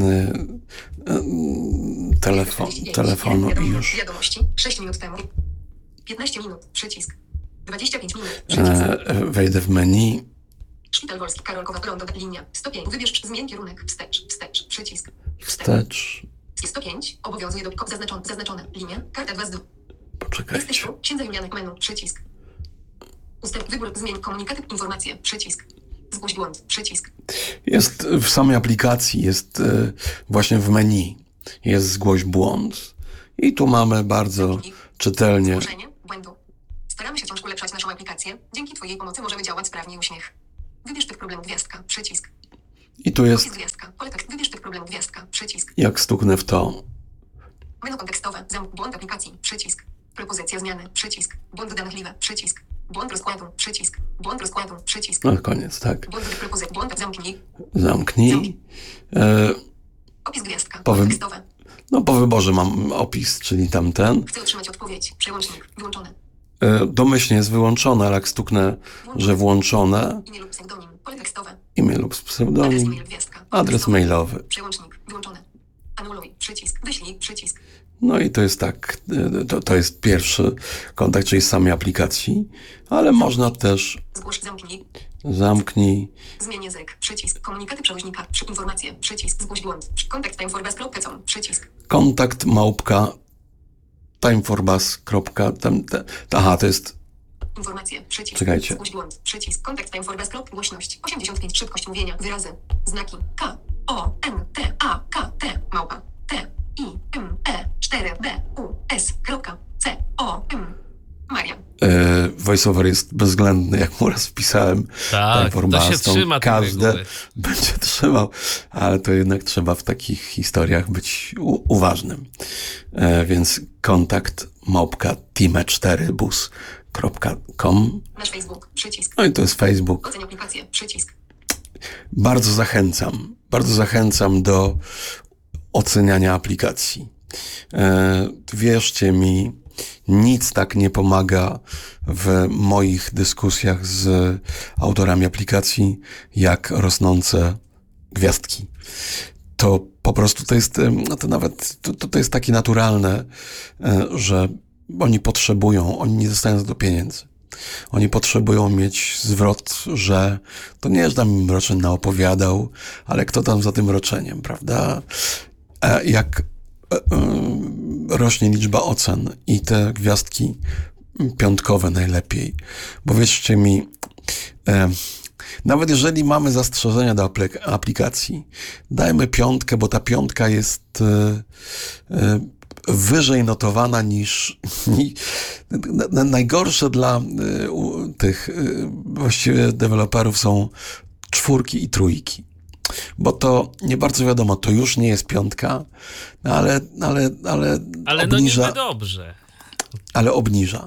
y, telefon, telefonu i już. Wiadomości. sześć minut temu. piętnaście minut. Przycisk. dwadzieścia pięć minut. Przycisk. E, wejdę w menu. Szpital Wolski. Karolkowa. Lądo. Linia. sto pięć. Wybierz. Zmień kierunek. Wstecz. Wstecz. Przycisk. Wstecz. sto pięć. Obowiązuje do zaznaczone. Zaznaczone. Linia. Karta dwa z dwóch. Poczekajcie. Jesteś tu. Księdza Julianek. Menu. Przycisk. Ustęp. Wybór. Zmień komunikaty. Informacje. Przycisk. Zgłoś błąd. Przycisk. Jest w samej aplikacji, jest e, właśnie w menu. Jest zgłoś błąd. I tu mamy bardzo czytelnie. Zgłoszenie błędu. Staramy się wciąż ulepszać naszą aplikację. Dzięki Twojej pomocy możemy działać sprawniej. Uśmiech. Wybierz typ problemu gwiazdka. Przycisk. I tu jest, Opis gwiazdka. Pole tekst. Wybierz typ problemu gwiazdka. Przycisk. jak stuknę w to, Menu kontekstowe. Zamk. Błąd aplikacji. Przycisk. Propozycja zmiany. Przycisk. Błąd danych. Przycisk. Błąd rozkładu. Przycisk. Błąd rozkładu. Przycisk. no koniec, tak. Błąd propozycji. Błąd zamknij. Zamknij. E, Opis gwiazdka. Powiem- Pole tekstowe. no po wyborze mam opis, czyli tamten. Chcę otrzymać odpowiedź. Przełącznik. Wyłączone. E, domyślnie jest wyłączone, ale jak stuknę, że włączone, Imię lub pseudonim. Pole tekstowe. imię lub Adres pseudonim, mail gwiazdka. Pole adres tekstowe. mailowy. Przełącznik. Wyłączone. Anuluj. Przycisk. Wyślij. Przycisk. No i to jest tak, e, to, to jest pierwszy kontakt, czyli z samej aplikacji, ale można też Zgłoś. Zamknij. zamknij, Zmień język. Przycisk. Komunikaty przewoźnika. Przy informacje. Przycisk. Zgłoś błąd. Kontakt timeforbus.com. Przycisk. kontakt małpka timeforbus. Tam, te, aha, to jest, Informacje. Przycisk. Czekajcie. Zgłoś błąd. Przycisk. Kontakt timeforbus. Głośność. osiemdziesiąt pięć. Szybkość mówienia. Wyrazy. Znaki. K. O. N. T. A. K. T. Małpa. T. I. M. E. cztery. B. U. S. Kropka. C. O. M. Marian. e, voiceover jest bezwzględny, jak mu raz wpisałem. Tak, Timeforbus, to się to trzyma tej każde reguły. będzie trzymał, ale to jednak trzeba w takich historiach być u, uważnym. E, więc kontakt małpka time cztery bus kropka com. Nasz Facebook. Przycisk. No i to jest Facebook. Oceń aplikację. Przycisk. Bardzo zachęcam, bardzo zachęcam do oceniania aplikacji. E, wierzcie mi, nic tak nie pomaga w moich dyskusjach z autorami aplikacji, jak rosnące gwiazdki. To po prostu to jest, no to nawet, to, to jest takie naturalne, e, że oni potrzebują, oni nie dostają za to pieniędzy. Oni potrzebują mieć zwrot, że to nie, że tam im roczeń naopowiadał, ale kto tam za tym roczeniem, prawda? E, Jak e, e, rośnie liczba ocen i te gwiazdki piątkowe najlepiej, bo wierzcie mi, e, nawet jeżeli mamy zastrzeżenia do aplik- aplikacji, dajmy piątkę, bo ta piątka jest e, e, wyżej notowana niż, ni, na, na, najgorsze dla y, u, tych y, właściwie deweloperów są czwórki i trójki. Bo to nie bardzo wiadomo, to już nie jest piątka, no ale, ale, ale, Ale no obniża, niby dobrze. ale obniża,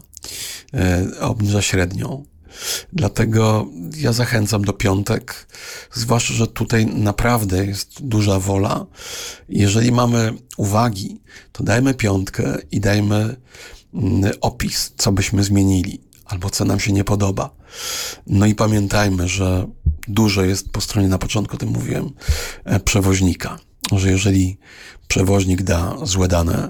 y, obniża średnią. Dlatego ja zachęcam do piątek, zwłaszcza, że tutaj naprawdę jest duża wola. Jeżeli mamy uwagi, to dajmy piątkę i dajmy mm, opis, co byśmy zmienili, albo co nam się nie podoba. No i pamiętajmy, że dużo jest po stronie, na początku o tym mówiłem, e, przewoźnika. Że jeżeli przewoźnik da złe dane,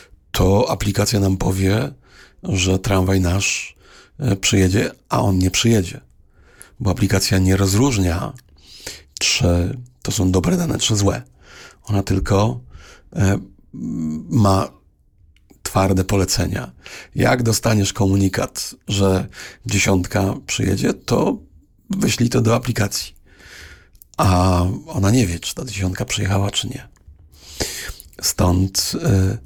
to aplikacja nam powie, że tramwaj nasz przyjedzie, a on nie przyjedzie. Bo aplikacja nie rozróżnia, czy to są dobre dane, czy złe. Ona tylko e, ma twarde polecenia. Jak dostaniesz komunikat, że dziesiątka przyjedzie, to wyślij to do aplikacji. A ona nie wie, czy ta dziesiątka przyjechała, czy nie. Stąd e,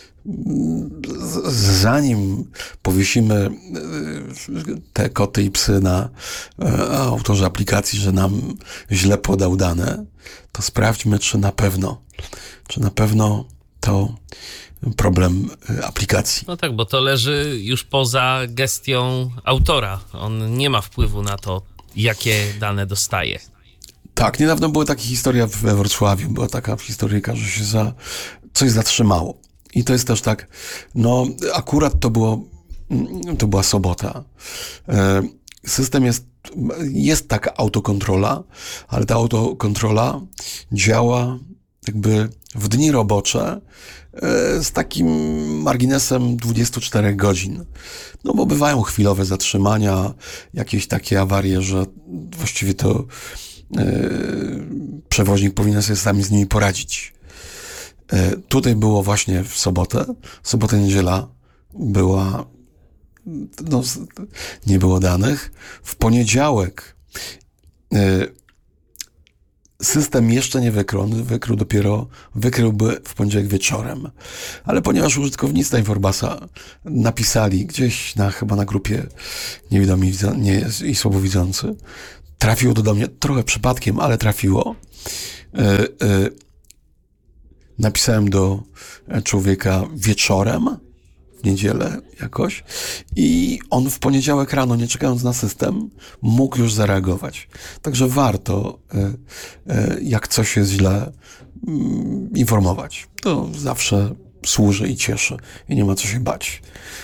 zanim powiesimy te koty i psy na autorze aplikacji, że nam źle podał dane, to sprawdźmy, czy na pewno, czy na pewno to problem aplikacji. No tak, bo to leży już poza gestią autora. On nie ma wpływu na to, jakie dane dostaje. Tak, niedawno była taka historia we Wrocławiu, była taka historyjka, że się za coś zatrzymało. I to jest też tak, no akurat to było, to była sobota. System jest, jest taka autokontrola, ale ta autokontrola działa jakby w dni robocze z takim marginesem dwadzieścia cztery godzin. No bo bywają chwilowe zatrzymania, jakieś takie awarie, że właściwie to yy, przewoźnik powinien sobie sami z nimi poradzić. Tutaj było właśnie w sobotę, sobotę, niedziela była, no, nie było danych. W poniedziałek y, system jeszcze nie wykrył, on wykrył dopiero, wykryłby w poniedziałek wieczorem. Ale ponieważ użytkownicy Timeforbasa napisali gdzieś na, chyba na grupie niewidomi widzo- nie, i słabowidzący, trafiło to do mnie trochę przypadkiem, ale trafiło. Yy, yy, napisałem do człowieka wieczorem, w niedzielę jakoś i on w poniedziałek rano, nie czekając na system, mógł już zareagować. Także warto, jak coś jest źle, informować. To zawsze służy i cieszy i nie ma co się bać.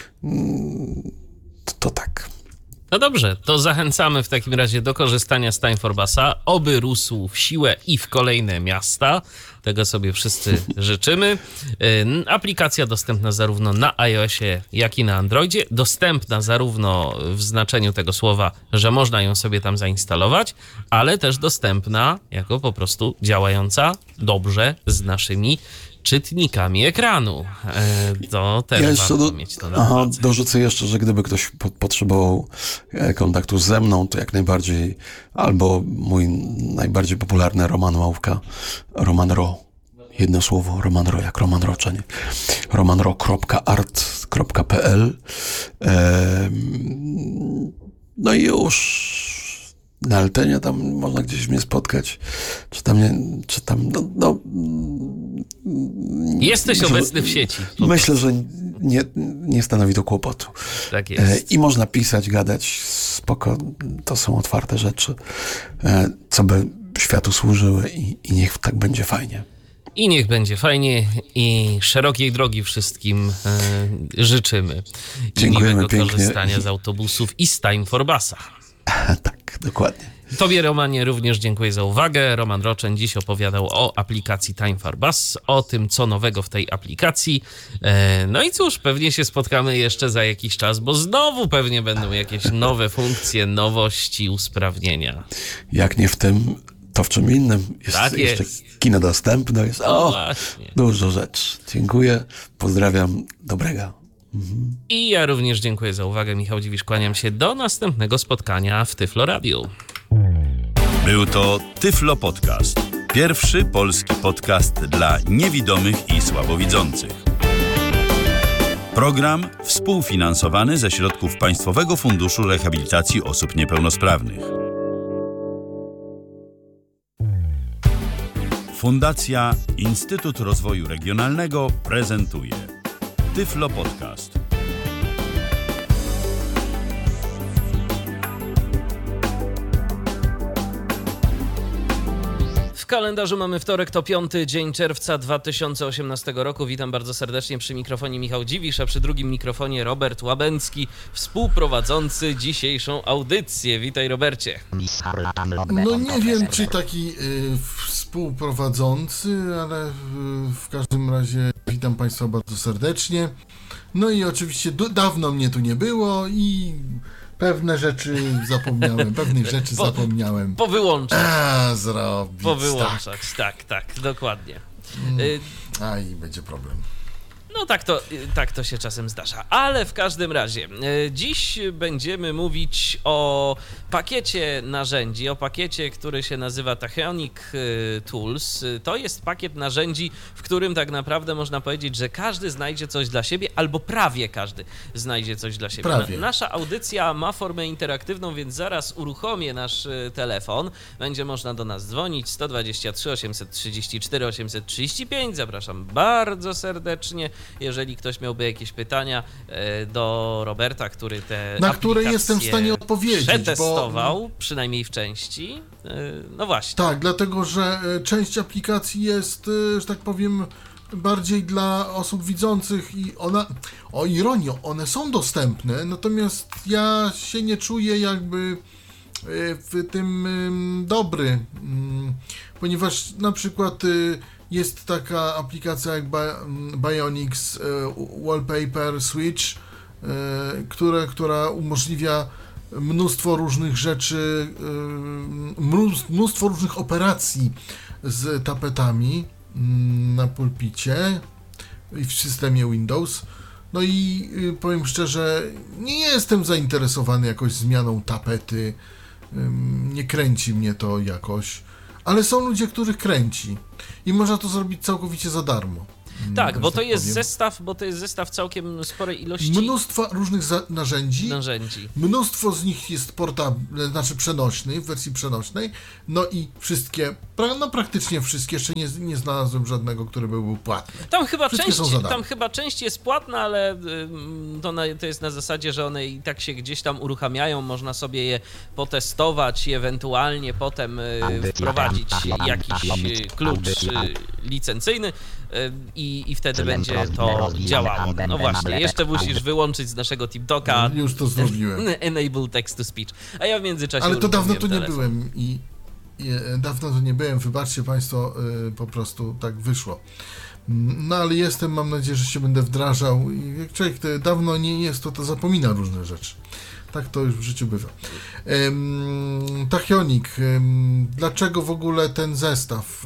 To, to tak. No dobrze, to zachęcamy w takim razie do korzystania z Timeforbasa, oby rósł w siłę i w kolejne miasta. Tego sobie wszyscy życzymy. Aplikacja dostępna zarówno na iOSie, jak i na Androidzie. Dostępna zarówno w znaczeniu tego słowa, że można ją sobie tam zainstalować, ale też dostępna jako po prostu działająca dobrze z naszymi czytnikami ekranu. To też ja warto do, mieć to na aha, uwadze. dorzucę jeszcze, że gdyby ktoś po, potrzebował kontaktu ze mną, to jak najbardziej, albo mój najbardziej popularny Roman Małówka, Roman Ro, jedno słowo, Roman Ro, jak Roman Roczenie, romanro kropka art kropka p l. No i już na Altenie tam można gdzieś mnie spotkać, czy tam, nie, czy tam, no, no Jesteś myślę, obecny w sieci. Myślę, że nie, nie stanowi to kłopotu. Tak jest. I można pisać, gadać, spoko, to są otwarte rzeczy, co by światu służyły i, i niech tak będzie fajnie. I niech będzie fajnie i szerokiej drogi wszystkim e, życzymy. I Dziękujemy miłego pięknie. korzystania z autobusów i z Timeforbasa. Tak, dokładnie. Tobie, Romanie, również dziękuję za uwagę. Roman Roczeń dziś opowiadał o aplikacji Timeforbas, o tym, co nowego w tej aplikacji. E, no i cóż, pewnie się spotkamy jeszcze za jakiś czas, bo znowu pewnie będą jakieś nowe funkcje, nowości, usprawnienia. Jak nie w tym, to w czym innym. Jest Tak jeszcze jest. kino dostępne. Jest, o, Właśnie. dużo rzeczy. Dziękuję, pozdrawiam, dobrego. Mhm. I ja również dziękuję za uwagę. Michał Dziwisz, kłaniam się do następnego spotkania w Tyflo Radiu. Był to Tyflo Podcast. Pierwszy polski podcast dla niewidomych i słabowidzących. Program współfinansowany ze środków Państwowego Funduszu Rehabilitacji Osób Niepełnosprawnych. Fundacja Instytut Rozwoju Regionalnego prezentuje Tyflo Podcast. W kalendarzu mamy wtorek, to piąty dzień czerwca dwa tysiące osiemnastego roku. Witam bardzo serdecznie przy mikrofonie Michał Dziwisz, a przy drugim mikrofonie Robert Łabęcki, współprowadzący dzisiejszą audycję. Witaj, Robercie. No nie wiem, czy taki y, współprowadzący, ale y, w każdym razie witam Państwa bardzo serdecznie. No i oczywiście do, dawno mnie tu nie było i pewne rzeczy zapomniałem, pewnych rzeczy Po- zapomniałem. Powyłączać, A, zrobić, powyłączać, tak, tak, dokładnie. Y, tak. A, i będzie problem. No tak to, tak to się czasem zdarza, ale w każdym razie e, dziś będziemy mówić o pakiecie narzędzi, o pakiecie, który się nazywa Tachyonic e, Tools. To jest pakiet narzędzi, w którym tak naprawdę można powiedzieć, że każdy znajdzie coś dla siebie, albo prawie każdy znajdzie coś dla siebie. Prawie. Na, nasza audycja ma formę interaktywną, więc zaraz uruchomię nasz e, telefon. Będzie można do nas dzwonić sto dwadzieścia trzy osiemset trzydzieści cztery osiemset trzydzieści pięć. Zapraszam bardzo serdecznie. Jeżeli ktoś miałby jakieś pytania e, do Roberta, który te Na które aplikacje jestem w stanie odpowiedzieć, przetestował, bo- przynajmniej w części. E, no właśnie. Tak, dlatego, że e, część aplikacji jest, e, że tak powiem, bardziej dla osób widzących i ona, o ironio, one są dostępne, natomiast ja się nie czuję jakby e, w tym em, dobry, mm, ponieważ na przykład e, jest taka aplikacja jak Bi- Bionics e, Wallpaper Switch, e, które, która umożliwia mnóstwo różnych rzeczy, e, mnóstwo, mnóstwo różnych operacji z tapetami mm, na pulpicie i w systemie Windows. No i y, powiem szczerze, nie jestem zainteresowany jakoś zmianą tapety, ym, nie kręci mnie to jakoś. ale są ludzie, których kręci i można to zrobić całkowicie za darmo. Tak, że bo to tak jest powiem. zestaw, bo to jest zestaw całkiem sporej ilości Mnóstwa różnych za- narzędzi. narzędzi. Mnóstwo z nich jest portable, znaczy przenośny, w wersji przenośnej, no i wszystkie, pra, no praktycznie wszystkie, jeszcze nie, nie znalazłem żadnego, który by był płatny. Tam chyba, Wszystkie część, są za darmo. tam chyba część jest płatna, ale ym, to, na, to jest na zasadzie, że one i tak się gdzieś tam uruchamiają, można sobie je potestować i ewentualnie potem y, wprowadzić jakiś y, klucz y, licencyjny y, i, i wtedy będzie to działało. No właśnie, jeszcze musisz wyłączyć z naszego TikToka Już to zrobiłem. Enable Text to Speech, a ja w międzyczasie Ale to dawno tu uruchomiłem nie telefon. byłem i, i e, dawno tu nie byłem, wybaczcie Państwo, y, po prostu tak wyszło. Mm, No ale jestem, mam nadzieję, że się będę wdrażał i jak człowiek to dawno nie jest, to, to zapomina różne rzeczy. Tak to już w życiu bywa. Ym, Tachionik, ym, dlaczego w ogóle ten zestaw?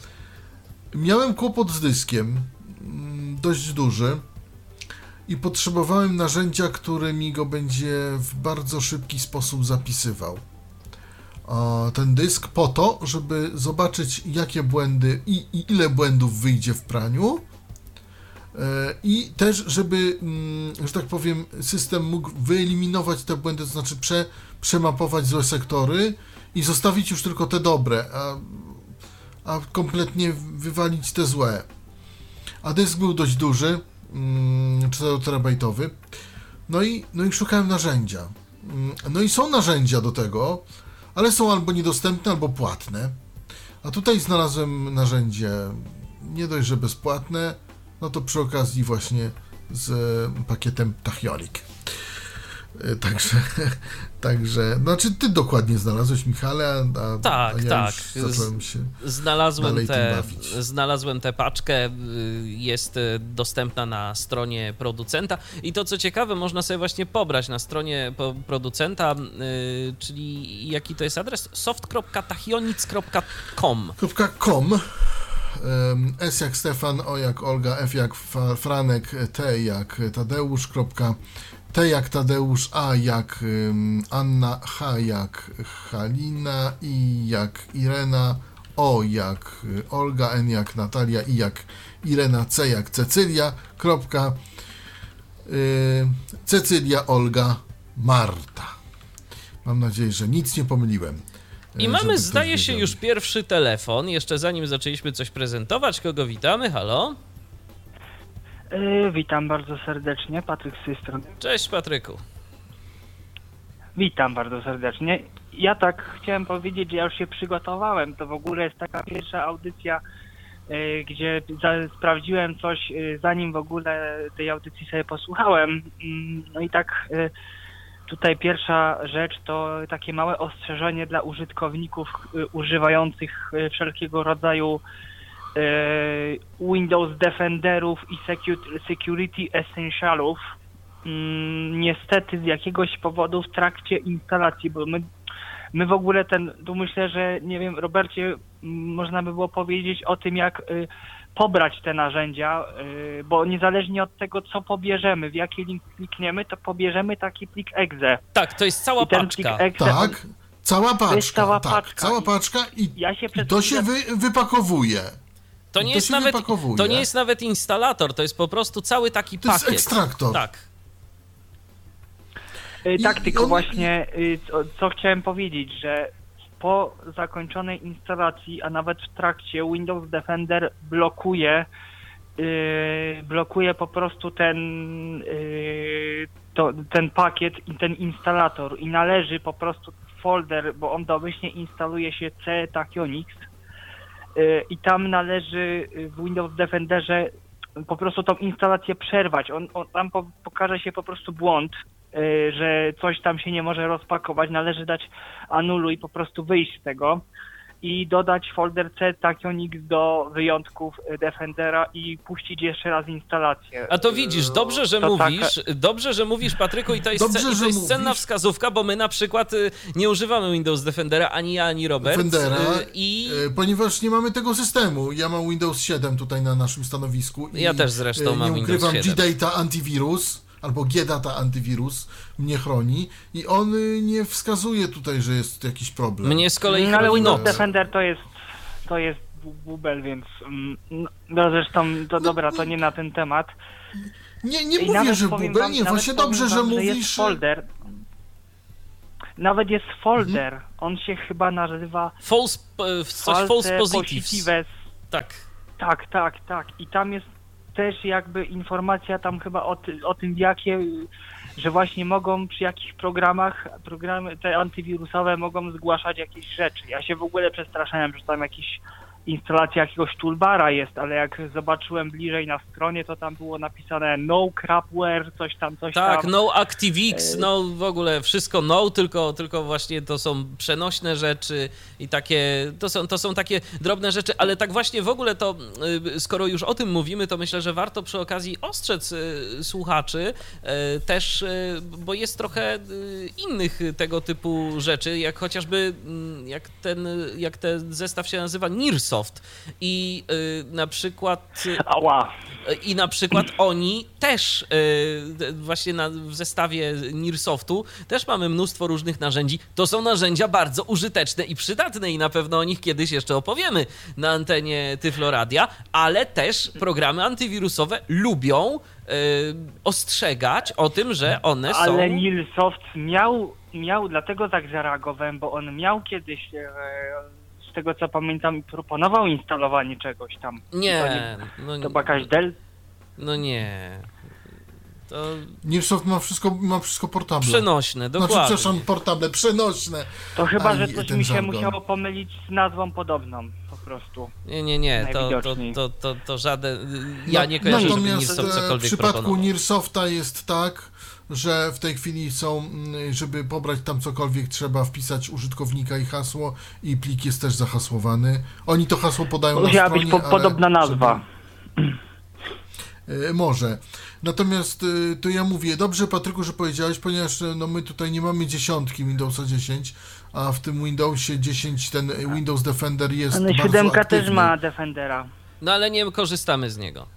Y, miałem kłopot z dyskiem, ym, dość duży. I potrzebowałem narzędzia, które mi go będzie w bardzo szybki sposób zapisywał. O, ten dysk po to, żeby zobaczyć, jakie błędy i, i ile błędów wyjdzie w praniu. E, I też, żeby, mm, że tak powiem, system mógł wyeliminować te błędy, to znaczy prze, przemapować złe sektory i zostawić już tylko te dobre, a, a kompletnie wywalić te złe. A dysk był dość duży, cztery terabajtowy. No i, no i szukałem narzędzia. No i są narzędzia do tego, ale są albo niedostępne, albo płatne. A tutaj znalazłem narzędzie nie dość, że bezpłatne, no to przy okazji właśnie z pakietem Tachionik. Także, także, znaczy ty dokładnie znalazłeś, Michale, a, a, Tak, a ja tak. już zacząłem się Znalazłem dalej tym tę bawić. znalazłem tę paczkę, y, jest y, dostępna na stronie producenta i to co ciekawe, można sobie właśnie pobrać na stronie po, producenta, y, czyli jaki to jest adres? soft kropka tachionic kropka com. .com. Em, S jak Stefan, O jak Olga, F jak Fa- Franek, T jak Tadeusz, kropka, T jak Tadeusz, A jak ym, Anna, H jak Halina, I jak Irena, O jak y, Olga, N jak Natalia, I jak Irena, C jak Cecylia, kropka, y, Cecylia, Olga, Marta. Mam nadzieję, że nic nie pomyliłem. I e, mamy, żeby ktoś zdaje się, wiedział. już pierwszy telefon, jeszcze zanim zaczęliśmy coś prezentować. Kogo witamy? Halo? Yy, witam bardzo serdecznie, Patryk z tej strony. Cześć Patryku. Witam bardzo serdecznie. Ja tak chciałem powiedzieć, że ja już się przygotowałem. To w ogóle jest taka pierwsza audycja, yy, gdzie za, sprawdziłem coś, yy, zanim w ogóle tej audycji sobie posłuchałem. Yy, no i tak yy, tutaj pierwsza rzecz to takie małe ostrzeżenie dla użytkowników yy, używających yy, wszelkiego rodzaju Windows Defenderów i Security Essentialów. Niestety z jakiegoś powodu w trakcie instalacji, bo my, my w ogóle ten, tu myślę, że nie wiem, Robercie, można by było powiedzieć o tym, jak pobrać te narzędzia, bo niezależnie od tego, co pobierzemy, w jaki link klikniemy, to pobierzemy taki plik exe. Tak, to jest cała I ten paczka. plik exe, Tak, cała paczka. jest cała tak, paczka. Cała paczka i, Ja się i przed to chwilą- się wy, wypakowuje. To nie, to jest się nawet, wypakowuje. to nie jest nawet instalator, to jest po prostu cały taki To jest pakiet. ekstraktor. Tak. Y, I- Tak, i tylko on- właśnie y, co, co chciałem powiedzieć, że po zakończonej instalacji, a nawet w trakcie, Windows Defender blokuje y, blokuje po prostu ten y, to, ten pakiet i ten instalator i należy po prostu folder, bo on domyślnie instaluje się C Tachionix y, i tam należy w Windows Defenderze po prostu tą instalację przerwać. On, on tam po, pokaże się po prostu błąd, y, że coś tam się nie może rozpakować, należy dać anuluj i po prostu wyjść z tego i dodać folder C Tachionix do wyjątków Defendera i puścić jeszcze raz instalację. A to widzisz, dobrze, że To mówisz, dobrze, że mówisz, Patryku, i to jest, Dobrze, ce- i że to jest cenna mówisz. wskazówka, bo my na przykład y, nie używamy Windows Defendera, ani ja, ani Robert. Defendera, y, I e, ponieważ nie mamy tego systemu. Ja mam Windows siedem tutaj na naszym stanowisku. I, Ja też zresztą e, mam nie Windows ukrywam, siedem. G-Data Antivirus albo G-Data Antivirus mnie chroni i on y, nie wskazuje tutaj, że jest jakiś problem. mnie z kolei No, ale chroni Windows noc. Defender to jest to jest bu- bubel, więc mm, no zresztą, to dobra, to nie na ten temat. Nie, nie I mówię, nawet że powiem bubel, wam- nie, nawet właśnie powiem dobrze, że wam, mówisz. Jest folder. Nawet jest folder. On się chyba nazywa False, e, coś false positives. positives. Tak. Tak, tak, tak. I tam jest też jakby informacja tam chyba o, ty, o tym, jakie, że właśnie mogą przy jakich programach, programy te antywirusowe mogą zgłaszać jakieś rzeczy. Ja się w ogóle przestraszałem, że tam jakiś instalacja jakiegoś toolbara jest, ale jak zobaczyłem bliżej na stronie, to tam było napisane no crapware, coś tam, coś Tak, tam. no ActiveX, no w ogóle wszystko no, tylko, tylko właśnie to są przenośne rzeczy i takie, to są, to są takie drobne rzeczy, ale tak właśnie w ogóle to, y, skoro już o tym mówimy, to myślę, że warto przy okazji ostrzec y, słuchaczy y, też, y, bo jest trochę y, innych tego typu rzeczy, jak chociażby y, jak ten, jak ten zestaw się nazywa Nearsoft i y, na przykład y, Ała. i na przykład oni też y, właśnie na, w zestawie Nearsoftu też mamy mnóstwo różnych narzędzi. To są narzędzia bardzo użyteczne i przydatne i na pewno o nich kiedyś jeszcze opowiemy na antenie Tyfloradia, ale też programy antywirusowe lubią y, ostrzegać o tym, że one są... Ale Nearsoft miał, miał, dlatego tak zareagowałem, bo on miał kiedyś, e, z tego co pamiętam, proponował instalowanie czegoś tam. Nie, To, nie, no, to była jakaś Dell. no nie. To Nearsoft ma wszystko, ma wszystko portable. przenośne, Znaczy, dokładnie. przepraszam, portable, przenośne. To chyba, Aj, że coś ten mi się żargon. musiało pomylić z nazwą podobną, po prostu. Nie, nie, nie, to, to, Najwidoczniej. to, to, to żaden... Ja nie kojarzę, żeby Natomiast Nearsoft e, w cokolwiek przypadku proponował. Nearsofta jest tak, że w tej chwili są, mm, żeby pobrać tam cokolwiek, trzeba wpisać użytkownika i hasło i plik jest też zahasłowany. Oni to hasło podają na Musiała stronie, być po, ale podobna nazwa. Żeby, e, może. Natomiast e, to ja mówię, dobrze Patryku, że powiedziałeś, ponieważ e, no, my tutaj nie mamy dziesiątki Windowsa dziesięć, a w tym Windowsie dziesięć ten Windows Defender jest Ale bardzo siódemka aktywny. też ma Defendera. No ale nie korzystamy z niego.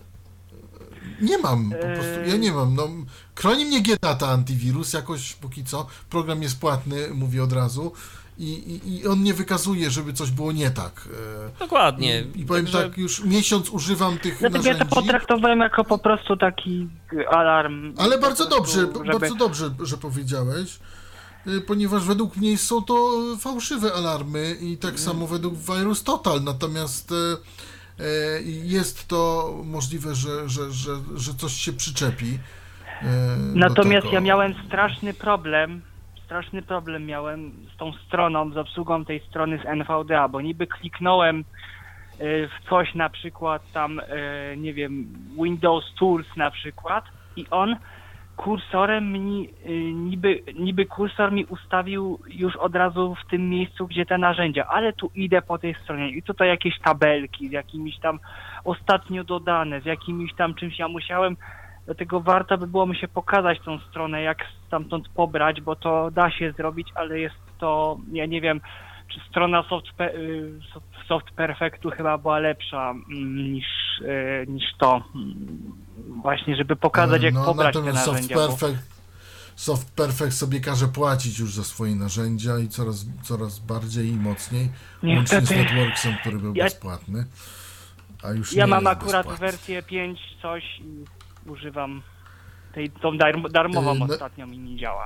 Nie mam, po prostu, ja nie mam. No, chroni mnie G Data antywirus, jakoś póki co. Program jest płatny, mówię od razu. I, i, i on nie wykazuje, żeby coś było nie tak. E, Dokładnie. I, i powiem Także- tak, już miesiąc używam tych Dlatego ja to narzędzi. potraktowałem jako po prostu taki alarm. Ale po bardzo prostu, dobrze, żeby- bardzo dobrze, że powiedziałeś, y, ponieważ według mnie są to fałszywe alarmy i tak samo według Virus Total, natomiast y, y, jest to możliwe, że, że, że, że coś się przyczepi. y, do Natomiast tego. ja miałem straszny problem, straszny problem miałem z tą stroną, z obsługą tej strony z N V D A, bo niby kliknąłem y, w coś na przykład tam, y, nie wiem, Windows Tools na przykład i on kursorem mi, y, niby, niby kursor mi ustawił już od razu w tym miejscu, gdzie te narzędzia, ale tu idę po tej stronie i tutaj jakieś tabelki z jakimiś tam ostatnio dodane, z jakimiś tam czymś ja musiałem. Dlatego warto by było mi się pokazać tą stronę, jak stamtąd pobrać, bo to da się zrobić, ale jest to, ja nie wiem, czy strona Soft, y, Soft Perfectu chyba była lepsza mm, niż, y, niż to. Mm, Właśnie, żeby pokazać, jak No, pobrać te natomiast Soft narzędzia. Bo... Perfect, Soft Perfect sobie każe płacić już za swoje narzędzia i coraz, coraz bardziej i mocniej, łącznie z Niestety. Networksem, który był Ja- bezpłatny, a już Ja nie mam jest akurat bezpłatny. wersję pięć coś i używam tej, tą darm, darmową Yy, no- ostatnio mi nie działa.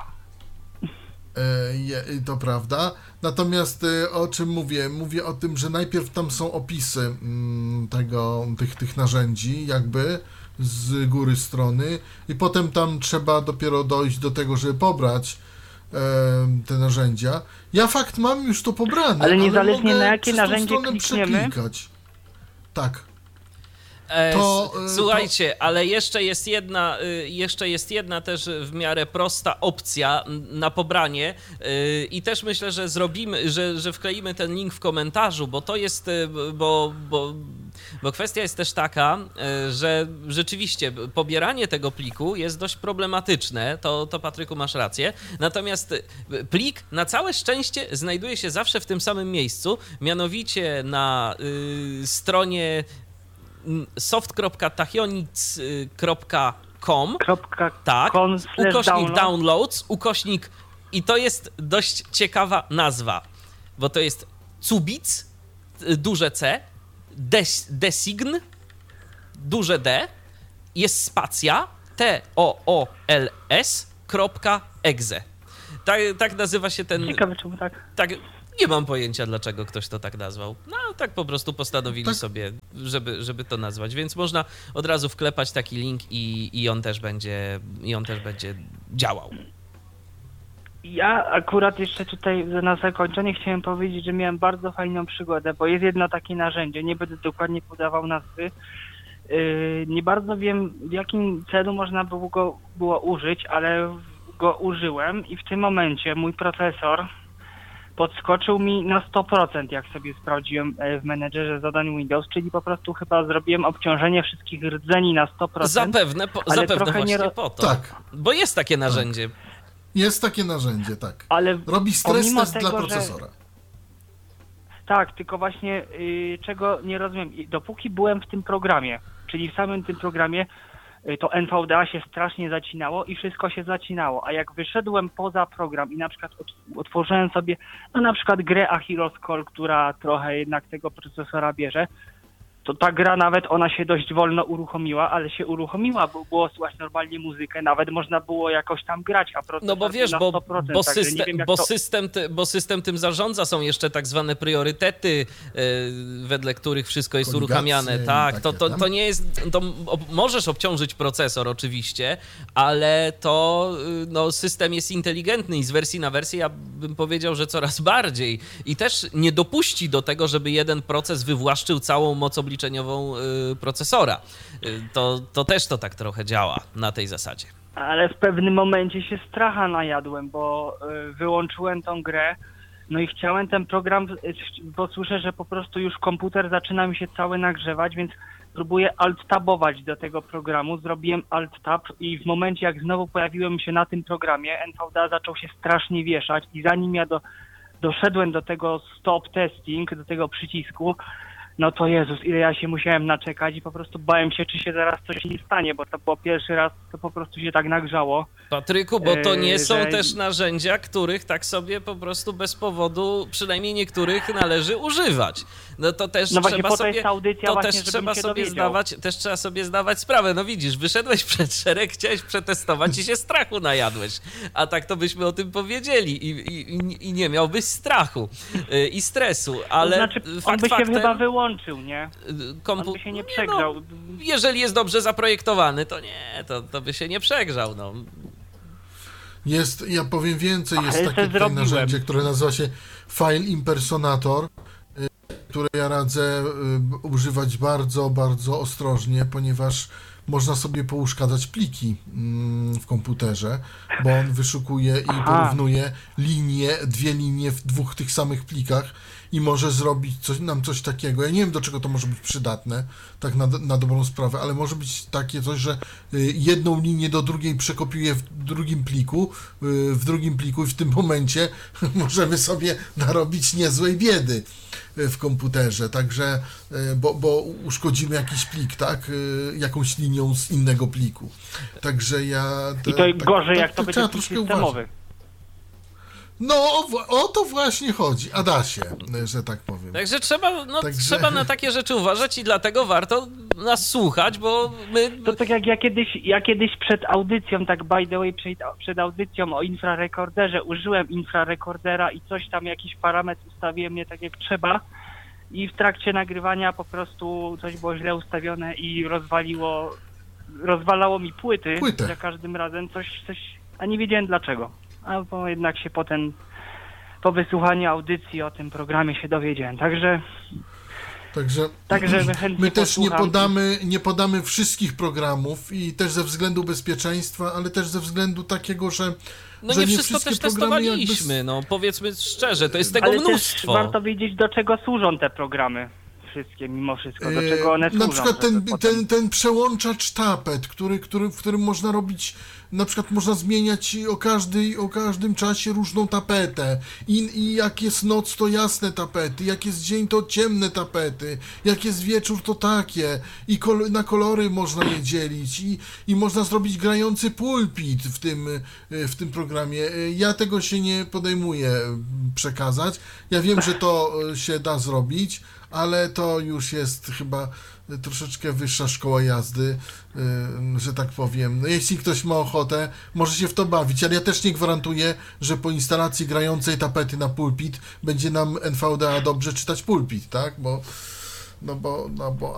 E, je- To prawda. Natomiast e, o czym mówię? Mówię o tym, że najpierw tam są opisy mm, tego, tych, tych narzędzi, jakby z góry strony, i potem tam trzeba dopiero dojść do tego, żeby pobrać e, te narzędzia. Ja fakt mam już to pobrane, Ale niezależnie mogę na jakie przez tą narzędzie stronę klikniemy? przeklikać. Tak. E, To, s- y, Słuchajcie, ale jeszcze jest jedna, y, jeszcze jest jedna też w miarę prosta opcja n- na pobranie y, i też myślę, że zrobimy, że, że wkleimy ten link w komentarzu, bo to jest, y, bo, bo, bo kwestia jest też taka, y, że rzeczywiście pobieranie tego pliku jest dość problematyczne, to, to Patryku masz rację, natomiast y, plik na całe szczęście znajduje się zawsze w tym samym miejscu, mianowicie na y, stronie soft kropka tachionic kropka com, Kropka tak, com slash ukośnik download. downloads, ukośnik i to jest dość ciekawa nazwa, bo to jest Cubic, y, duże C, des, design, duże D, jest spacja, T O O L S, kropka, exe. Tak, tak nazywa się ten... Ciekawe czemu tak. Tak, nie mam pojęcia, dlaczego ktoś to tak nazwał. No, tak po prostu postanowili Tak. sobie, żeby, żeby to nazwać, więc można od razu wklepać taki link i, i on też będzie, i on też będzie działał. Ja akurat jeszcze tutaj na zakończenie chciałem powiedzieć, że miałem bardzo fajną przygodę, bo jest jedno takie narzędzie, nie będę dokładnie podawał nazwy. Yy, nie bardzo wiem, w jakim celu można było go było użyć, ale go użyłem i w tym momencie mój procesor podskoczył mi na sto procent, jak sobie sprawdziłem w menedżerze zadań Windows, czyli po prostu chyba zrobiłem obciążenie wszystkich rdzeni na sto procent. Zapewne, po, ale zapewne trochę nie właśnie ro- po to. Tak, Bo jest takie narzędzie. jest takie narzędzie, tak. Ale Robi stres pomimo test tego, dla że- procesora. Tak, tylko właśnie y, czego nie rozumiem. I dopóki byłem w tym programie, czyli w samym tym programie, y, to N V D A się strasznie zacinało i wszystko się zacinało. A jak wyszedłem poza program i na przykład ot- otworzyłem sobie, no na przykład grę Achilles Call, która trochę jednak tego procesora bierze, to ta gra nawet, ona się dość wolno uruchomiła, ale się uruchomiła, bo było słychać normalnie muzykę, nawet można było jakoś tam grać, a procesor No bo wiesz, na bo, sto procent, bo, także nie system, wiem, jak bo, to... system, ty- bo system tym zarządza, są jeszcze tak zwane priorytety, yy, wedle których wszystko jest Koligacje uruchamiane. i Tak, to, takie to, tam. to nie jest, to ob- możesz obciążyć procesor oczywiście, ale to yy, no, system jest inteligentny i z wersji na wersję ja bym powiedział, że coraz bardziej i też nie dopuści do tego, żeby jeden proces wywłaszczył całą moc obliczeniową yy, procesora. Yy, to, to też to tak trochę działa na tej zasadzie. Ale w pewnym momencie się stracha najadłem, bo y, wyłączyłem tą grę, no i chciałem ten program, y, bo słyszę, że po prostu już komputer zaczyna mi się cały nagrzewać, więc próbuję alt-tabować do tego programu, zrobiłem alt-tab i w momencie jak znowu pojawiłem się na tym programie, N V D A zaczął się strasznie wieszać i zanim ja do, doszedłem do tego stop testing, do tego przycisku, no to Jezus, ile ja się musiałem naczekać i po prostu bałem się, czy się zaraz coś nie stanie, bo to było pierwszy raz, to po prostu się tak nagrzało. Patryku, bo to nie Yy, są że- też narzędzia, których tak sobie po prostu bez powodu, przynajmniej niektórych, należy używać. No to też No właśnie trzeba po to sobie, jest ta audycja to właśnie, też żebym trzeba się sobie dowiedział. zdawać, też trzeba sobie zdawać sprawę. No widzisz, wyszedłeś przed szereg, chciałeś przetestować i się strachu najadłeś. A tak to byśmy o tym powiedzieli i, i, i nie miałbyś strachu yy, i stresu, ale to znaczy, on fakt by się faktem, chyba wyłączył, nie? yy, On kompu- by się nie no, przegrzał. jeżeli jest dobrze zaprojektowany, to nie, to, to by się nie przegrzał. No. Jest, ja powiem więcej, jest Ale takie to tutaj zrobiłem. narzędzie, które nazywa się File Impersonator, y, które ja radzę y, używać bardzo, bardzo ostrożnie, ponieważ można sobie pouszkadzać pliki mm, w komputerze, bo on wyszukuje i Aha. porównuje linie, dwie linie w dwóch tych samych plikach i może zrobić coś, nam coś takiego. Ja nie wiem, do czego to może być przydatne, tak na, na dobrą sprawę, ale może być takie coś, że y, jedną linię do drugiej przekopiuje w drugim pliku, y, w drugim pliku i w tym momencie możemy sobie narobić niezłej biedy y, w komputerze, także, y, bo, bo uszkodzimy jakiś plik, tak, y, jakąś linią z innego pliku. Także ja... I to tak- gorzej, tak- jak to tak będzie trzeba plik troszkę systemowy. uważać. No, o, wła- o to właśnie chodzi, Adasie, że tak powiem. Także trzeba, no, Także- trzeba na takie rzeczy uważać i dlatego warto nas słuchać, bo my... To tak jak ja kiedyś, ja kiedyś przed audycją, tak by the way, przed, przed audycją o infrarekorderze użyłem infrarekordera i coś tam, jakiś parametr ustawiłem nie tak jak trzeba i w trakcie nagrywania po prostu coś było źle ustawione i rozwaliło, rozwalało mi płyty Płytę. za każdym razem, coś, coś, a nie wiedziałem dlaczego. A bo jednak się potem, po wysłuchaniu audycji o tym programie się dowiedziałem, także... Także, Także chętnie my też nie posłucham. podamy, nie podamy wszystkich programów i też ze względu bezpieczeństwa, ale też ze względu takiego, że, No że nie wszystko wszystkie też programy testowaliśmy, jakby... no powiedzmy szczerze, to jest tego Ale mnóstwo. też warto wiedzieć, do czego służą te programy. Wszystkie, mimo wszystko, do E, czego one służą. Na przykład ten, żeby potem- ten, ten przełączacz tapet, który, który, w którym można robić, na przykład można zmieniać o, każdej, o każdym czasie różną tapetę. I, I jak jest noc, to jasne tapety, jak jest dzień, to ciemne tapety, jak jest wieczór, to takie. I kol- na kolory można je dzielić. I, I można zrobić grający pulpit w tym, w tym programie. Ja tego się nie podejmuję przekazać. Ja wiem, że to się da zrobić, ale to już jest chyba troszeczkę wyższa szkoła jazdy, yy, że tak powiem. No, jeśli ktoś ma ochotę, może się w to bawić, ale ja też nie gwarantuję, że po instalacji grającej tapety na pulpit będzie nam N V D A dobrze czytać pulpit, tak? Bo, no bo, no bo